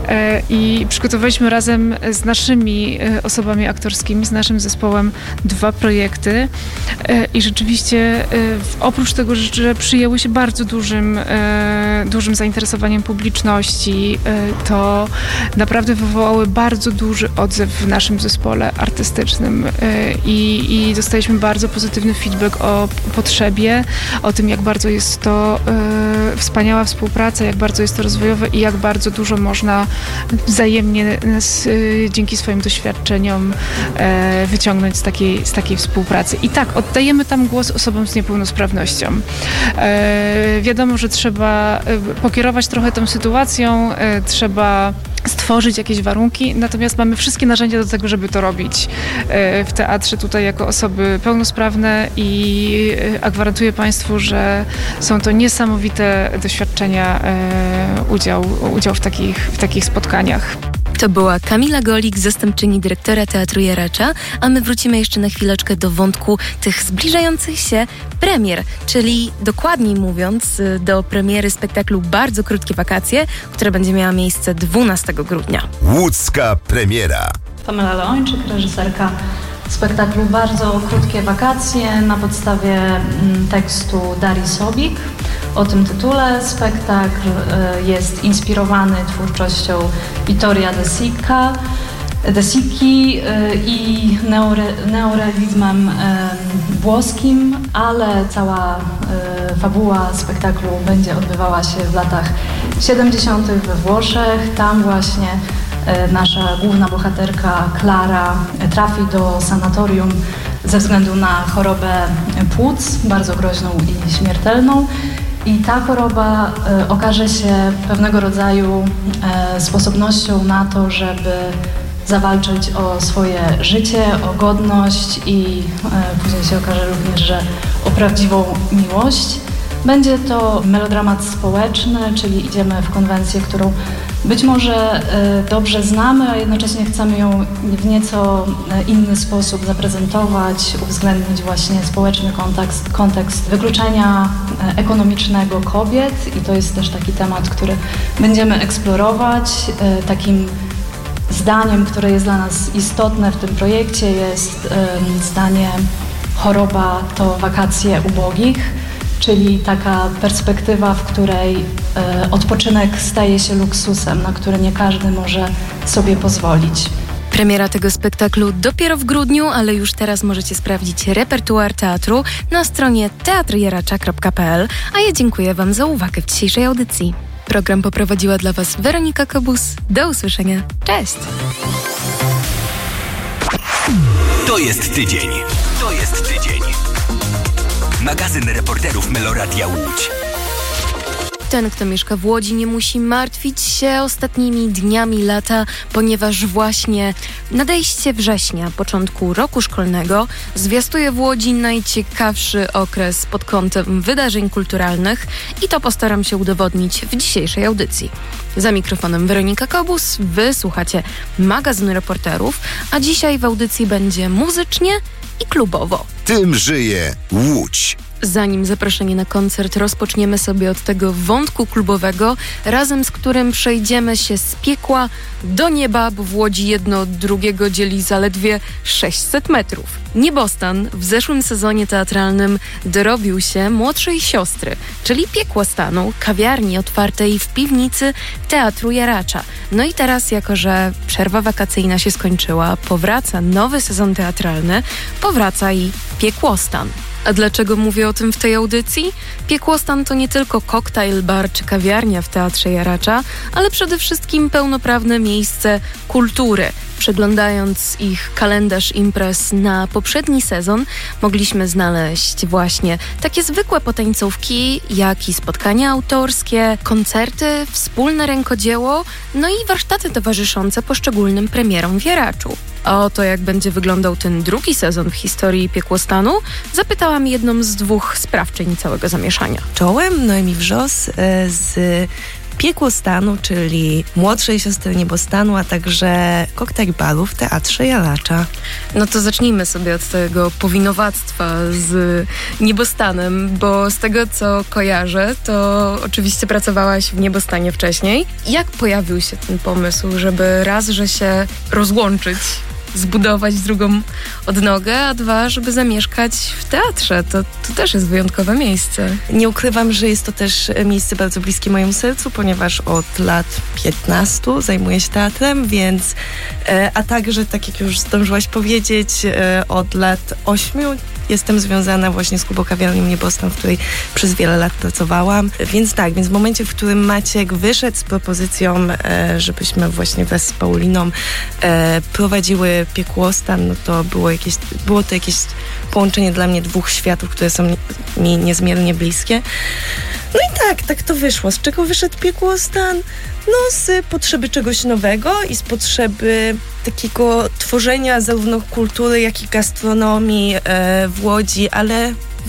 I przygotowaliśmy razem z naszymi y, osobami aktorskimi, z naszym zespołem dwa projekty y, i rzeczywiście y, oprócz tego, że przyjęły się bardzo dużym, e, dużym zainteresowaniem publiczności. E, to naprawdę wywołały bardzo duży odzew w naszym zespole artystycznym e, i, i dostaliśmy bardzo pozytywny feedback o potrzebie, o tym, jak bardzo jest to e, wspaniała współpraca, jak bardzo jest to rozwojowe i jak bardzo dużo można wzajemnie z, e, dzięki swoim doświadczeniom e, wyciągnąć z takiej, z takiej współpracy. I tak, oddajemy tam głos osobom z niepełnosprawnością. E, wiadomo, że trzeba pokierować trochę tą sytuacją, e, trzeba stworzyć jakieś warunki, natomiast mamy wszystkie narzędzia do tego, żeby to robić e, w teatrze tutaj jako osoby pełnosprawne i a gwarantuję Państwu, że są to niesamowite doświadczenia, e, udział, udział w takich, w takich spotkaniach. To była Kamila Golik, zastępczyni dyrektora Teatru Jaracza, a my wrócimy jeszcze na chwileczkę do wątku tych zbliżających się premier, czyli dokładniej mówiąc do premiery spektaklu Bardzo krótkie wakacje, która będzie miała miejsce dwunastego grudnia. Łódzka premiera. Pamela Leończyk, reżyserka spektaklu Bardzo krótkie wakacje na podstawie mm, tekstu Darii Sobik. O tym tytule spektakl y, jest inspirowany twórczością Vittoria De Sica, De Sici y, i neore, neorealizmem y, włoskim, ale cała y, fabuła spektaklu będzie odbywała się w latach siedemdziesiątych we Włoszech. Tam właśnie y, nasza główna bohaterka Klara trafi do sanatorium ze względu na chorobę płuc, bardzo groźną i śmiertelną. I ta choroba y, okaże się pewnego rodzaju y, sposobnością na to, żeby zawalczyć o swoje życie, o godność i y, później się okaże również, że o prawdziwą miłość. Będzie to melodramat społeczny, czyli idziemy w konwencję, którą być może y, dobrze znamy, a jednocześnie chcemy ją w nieco y, inny sposób zaprezentować, uwzględnić właśnie społeczny kontekst, kontekst wykluczenia y, ekonomicznego kobiet i to jest też taki temat, który będziemy eksplorować. Y, takim zdaniem, które jest dla nas istotne w tym projekcie jest y, zdanie choroba to wakacje ubogich. Czyli taka perspektywa, w której y, odpoczynek staje się luksusem, na który nie każdy może sobie pozwolić. Premiera tego spektaklu dopiero w grudniu, ale już teraz możecie sprawdzić repertuar teatru na stronie teatr jaracza kropka p l, a ja dziękuję Wam za uwagę w dzisiejszej audycji. Program poprowadziła dla Was Weronika Kobus. Do usłyszenia. Cześć! To jest tydzień. To jest tydzień. Magazyn reporterów Meloradia Łódź. Ten, kto mieszka w Łodzi, nie musi martwić się ostatnimi dniami lata, ponieważ właśnie nadejście września, początku roku szkolnego, zwiastuje w Łodzi najciekawszy okres pod kątem wydarzeń kulturalnych i to postaram się udowodnić w dzisiejszej audycji. Za mikrofonem Weronika Kobus, wy słuchacie magazynu reporterów, a dzisiaj w audycji będzie muzycznie i klubowo. Tym żyje Łódź. Zanim zaproszenie na koncert, rozpoczniemy sobie od tego wątku klubowego, razem z którym przejdziemy się z piekła do nieba, bo w Łodzi jedno od drugiego dzieli zaledwie sześćset metrów. Niebostan w zeszłym sezonie teatralnym dorobił się młodszej siostry, czyli Piekłostanu, kawiarni otwartej w piwnicy Teatru Jaracza. No i teraz, jako że przerwa wakacyjna się skończyła, powraca nowy sezon teatralny, powraca i Piekłostan. A dlaczego mówię o tym w tej audycji? Piekłostan to nie tylko koktajl, bar czy kawiarnia w Teatrze Jaracza, ale przede wszystkim pełnoprawne miejsce kultury. Przeglądając ich kalendarz imprez na poprzedni sezon, mogliśmy znaleźć właśnie takie zwykłe potańcówki, jak i spotkania autorskie, koncerty, wspólne rękodzieło, no i warsztaty towarzyszące poszczególnym premierom w Jaraczu. A o to, jak będzie wyglądał ten drugi sezon w historii Piekłostanu, zapytałam jedną z dwóch sprawczyń całego zamieszania. Czołem Noemi Wrzos z Piekłostanu, czyli młodszej siostry Niebostanu, a także koktajl baru w Teatrze Jaracza. No to zacznijmy sobie od tego powinowactwa z Niebostanem, bo z tego, co kojarzę, to oczywiście pracowałaś w Niebostanie wcześniej. Jak pojawił się ten pomysł, żeby raz, że się rozłączyć, zbudować drugą odnogę, a dwa, żeby zamieszkać w teatrze. To, to też jest wyjątkowe miejsce. Nie ukrywam, że jest to też miejsce bardzo bliskie mojemu sercu, ponieważ od lat piętnastu zajmuję się teatrem, więc a także, tak jak już zdążyłaś powiedzieć, od lat ośmiu jestem związana właśnie z Klubokawiarnią Niebostan, w której przez wiele lat pracowałam. Więc tak, więc w momencie, w którym Maciek wyszedł z propozycją, żebyśmy właśnie wraz z Pauliną prowadziły Piekłostan, no to było, jakieś, było to jakieś połączenie dla mnie dwóch światów, które są mi niezmiernie bliskie. No i tak, tak to wyszło. Z czego wyszedł Piekłostan? No z potrzeby czegoś nowego i z potrzeby takiego tworzenia zarówno kultury, jak i gastronomii e, w Łodzi, ale w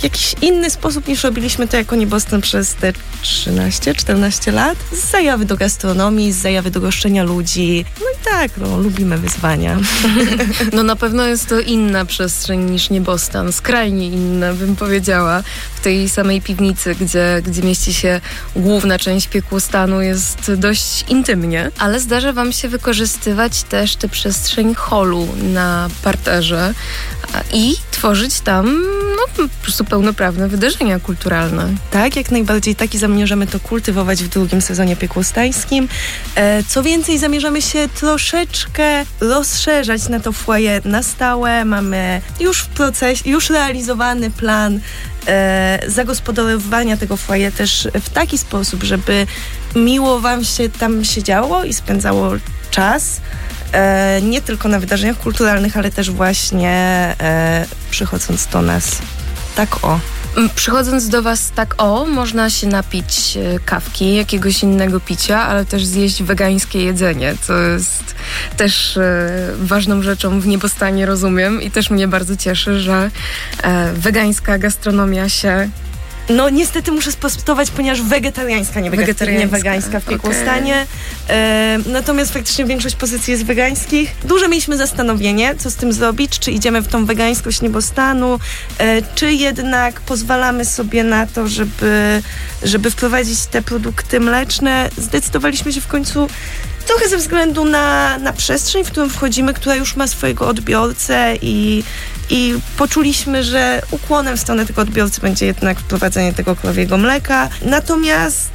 jakiś inny sposób niż robiliśmy to jako Niebostan przez te trzynaście czternaście lat. Z zajawy do gastronomii, z zajawy do goszczenia ludzi. No i tak, no, lubimy wyzwania. No na pewno jest to inna przestrzeń niż Niebostan, skrajnie inna, bym powiedziała. W tej samej piwnicy, gdzie, gdzie mieści się główna część piekłostanu, jest dość intymnie, ale zdarza wam się wykorzystywać też tę przestrzeń holu na parterze i tworzyć tam no, po prostu pełnoprawne wydarzenia kulturalne. Tak, jak najbardziej tak i zamierzamy to kultywować w drugim sezonie piekłostańskim. E, co więcej, zamierzamy się troszeczkę rozszerzać na to foyer na stałe. Mamy już w procesie, już realizowany plan e, zagospodarowania tego foyer też w taki sposób, żeby miło wam się tam siedziało i spędzało czas. E, nie tylko na wydarzeniach kulturalnych, ale też właśnie e, przychodząc do nas. Tak o. Przychodząc do was tak o, można się napić kawki, jakiegoś innego picia, ale też zjeść wegańskie jedzenie, co jest też e, ważną rzeczą w Niebostanie, rozumiem, i też mnie bardzo cieszy, że e, wegańska gastronomia się... No niestety muszę sprostować, ponieważ wegetariańska, nie, wegetariańska. nie wegańska w Piekłostanie. Okay. E, natomiast faktycznie większość pozycji jest wegańskich. Duże mieliśmy zastanowienie, co z tym zrobić, czy idziemy w tą wegańskość Niebostanu, e, czy jednak pozwalamy sobie na to, żeby, żeby wprowadzić te produkty mleczne. Zdecydowaliśmy się w końcu trochę ze względu na, na przestrzeń, w którą wchodzimy, która już ma swojego odbiorcę i, i poczuliśmy, że ukłonem w stronę tego odbiorcy będzie jednak wprowadzenie tego krowiego mleka. Natomiast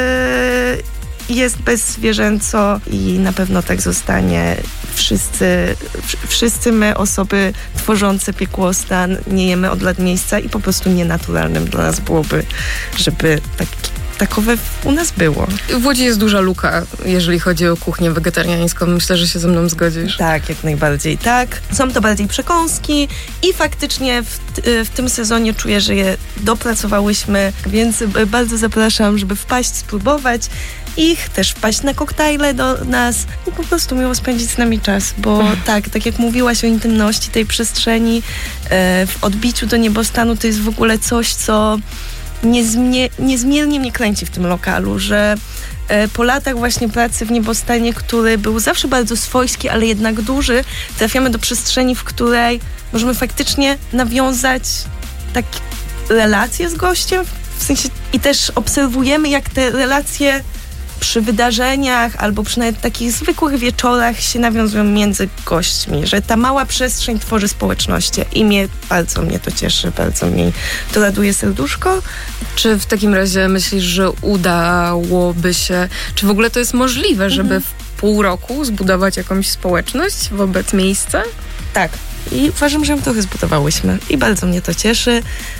yy, jest bezzwierzęco i na pewno tak zostanie. Wszyscy, wszyscy my, osoby tworzące Piekłostan, nie jemy od lat miejsca i po prostu nienaturalnym dla nas byłoby, żeby tak takowe u nas było. W Łodzi jest duża luka, jeżeli chodzi o kuchnię wegetariańską. Myślę, że się ze mną zgodzisz. Tak, jak najbardziej tak. Są to bardziej przekąski i faktycznie w, w tym sezonie czuję, że je dopracowałyśmy, więc bardzo zapraszam, żeby wpaść, spróbować ich, też wpaść na koktajle do nas i po prostu miło spędzić z nami czas, bo tak, tak jak mówiłaś o intymności tej przestrzeni, w odbiciu do Niebostanu, to jest w ogóle coś, co Niezmie- niezmiernie mnie kręci w tym lokalu, że e, po latach właśnie pracy w Niebostanie, który był zawsze bardzo swojski, ale jednak duży, trafiamy do przestrzeni, w której możemy faktycznie nawiązać takie relacje z gościem, w sensie i też obserwujemy, jak te relacje przy wydarzeniach albo przy nawet takich zwykłych wieczorach się nawiązują między gośćmi, że ta mała przestrzeń tworzy społeczności i mnie, bardzo mnie to cieszy, bardzo mi to raduje serduszko. Czy w takim razie myślisz, że udałoby się, czy w ogóle to jest możliwe, żeby mhm. w pół roku zbudować jakąś społeczność wobec miejsca? Tak. I uważam, że ją trochę zbudowałyśmy i bardzo mnie to cieszy.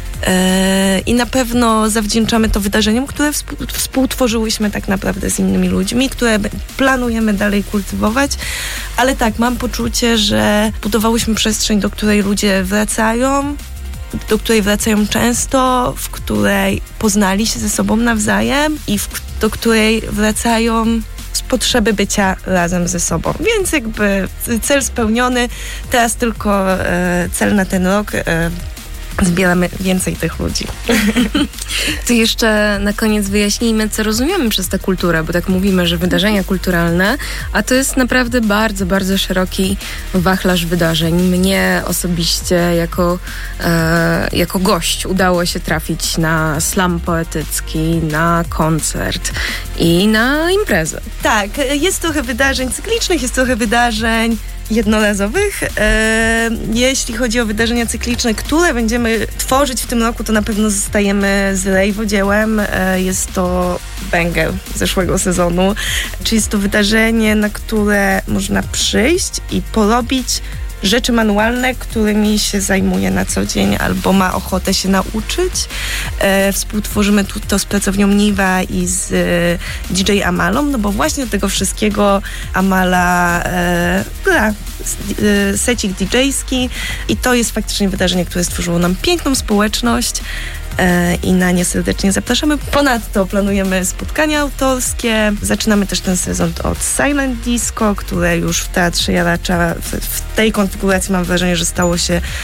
I na pewno zawdzięczamy to wydarzeniom, które współtworzyłyśmy tak naprawdę z innymi ludźmi, które planujemy dalej kultywować, ale tak, mam poczucie, że budowałyśmy przestrzeń, do której ludzie wracają, do której wracają często, w której poznali się ze sobą nawzajem i w, do której wracają z potrzeby bycia razem ze sobą. Więc jakby cel spełniony, teraz tylko e, cel na ten rok, e, zbieramy więcej tych ludzi. To jeszcze na koniec wyjaśnijmy, co rozumiemy przez tę kulturę, bo tak mówimy, że wydarzenia kulturalne, a to jest naprawdę bardzo, bardzo szeroki wachlarz wydarzeń. Mnie osobiście jako, e, jako gość udało się trafić na slam poetycki, na koncert i na imprezę. Tak, jest trochę wydarzeń cyklicznych, jest trochę wydarzeń jednorazowych. E, jeśli chodzi o wydarzenia cykliczne, które będziemy tworzyć w tym roku, to na pewno zostajemy z rejwodziełem. E, jest to banger zeszłego sezonu. Czyli jest to wydarzenie, na które można przyjść i porobić rzeczy manualne, którymi się zajmuje na co dzień albo ma ochotę się nauczyć. E, współtworzymy tu to z pracownią Niwa i z e, D J Amalą, no bo właśnie do tego wszystkiego Amala e, gra e, secik didżejski i to jest faktycznie wydarzenie, które stworzyło nam piękną społeczność i na nie serdecznie zapraszamy. Ponadto planujemy spotkania autorskie. Zaczynamy też ten sezon od Silent Disco, które już w Teatrze Jaracza w, w tej konfiguracji mam wrażenie, że stało się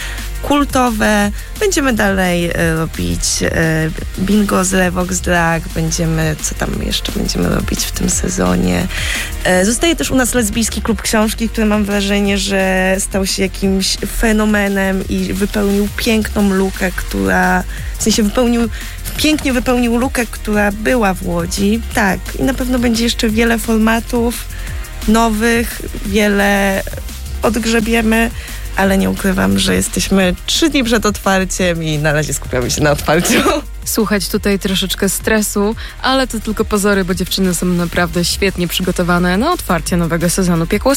kultowe. Będziemy dalej e, robić e, bingo z Revox Drag, będziemy, co tam jeszcze będziemy robić w tym sezonie. E, zostaje też u nas lesbijski klub książki, który mam wrażenie, że stał się jakimś fenomenem i wypełnił piękną lukę, która, w sensie wypełnił, pięknie wypełnił lukę, która była w Łodzi. Tak, i na pewno będzie jeszcze wiele formatów nowych, wiele odgrzebiemy, ale nie ukrywam, że jesteśmy trzy dni przed otwarciem i na razie skupiamy się na otwarciu. Słuchać tutaj troszeczkę stresu, ale to tylko pozory, bo dziewczyny są naprawdę świetnie przygotowane na otwarcie nowego sezonu Piekło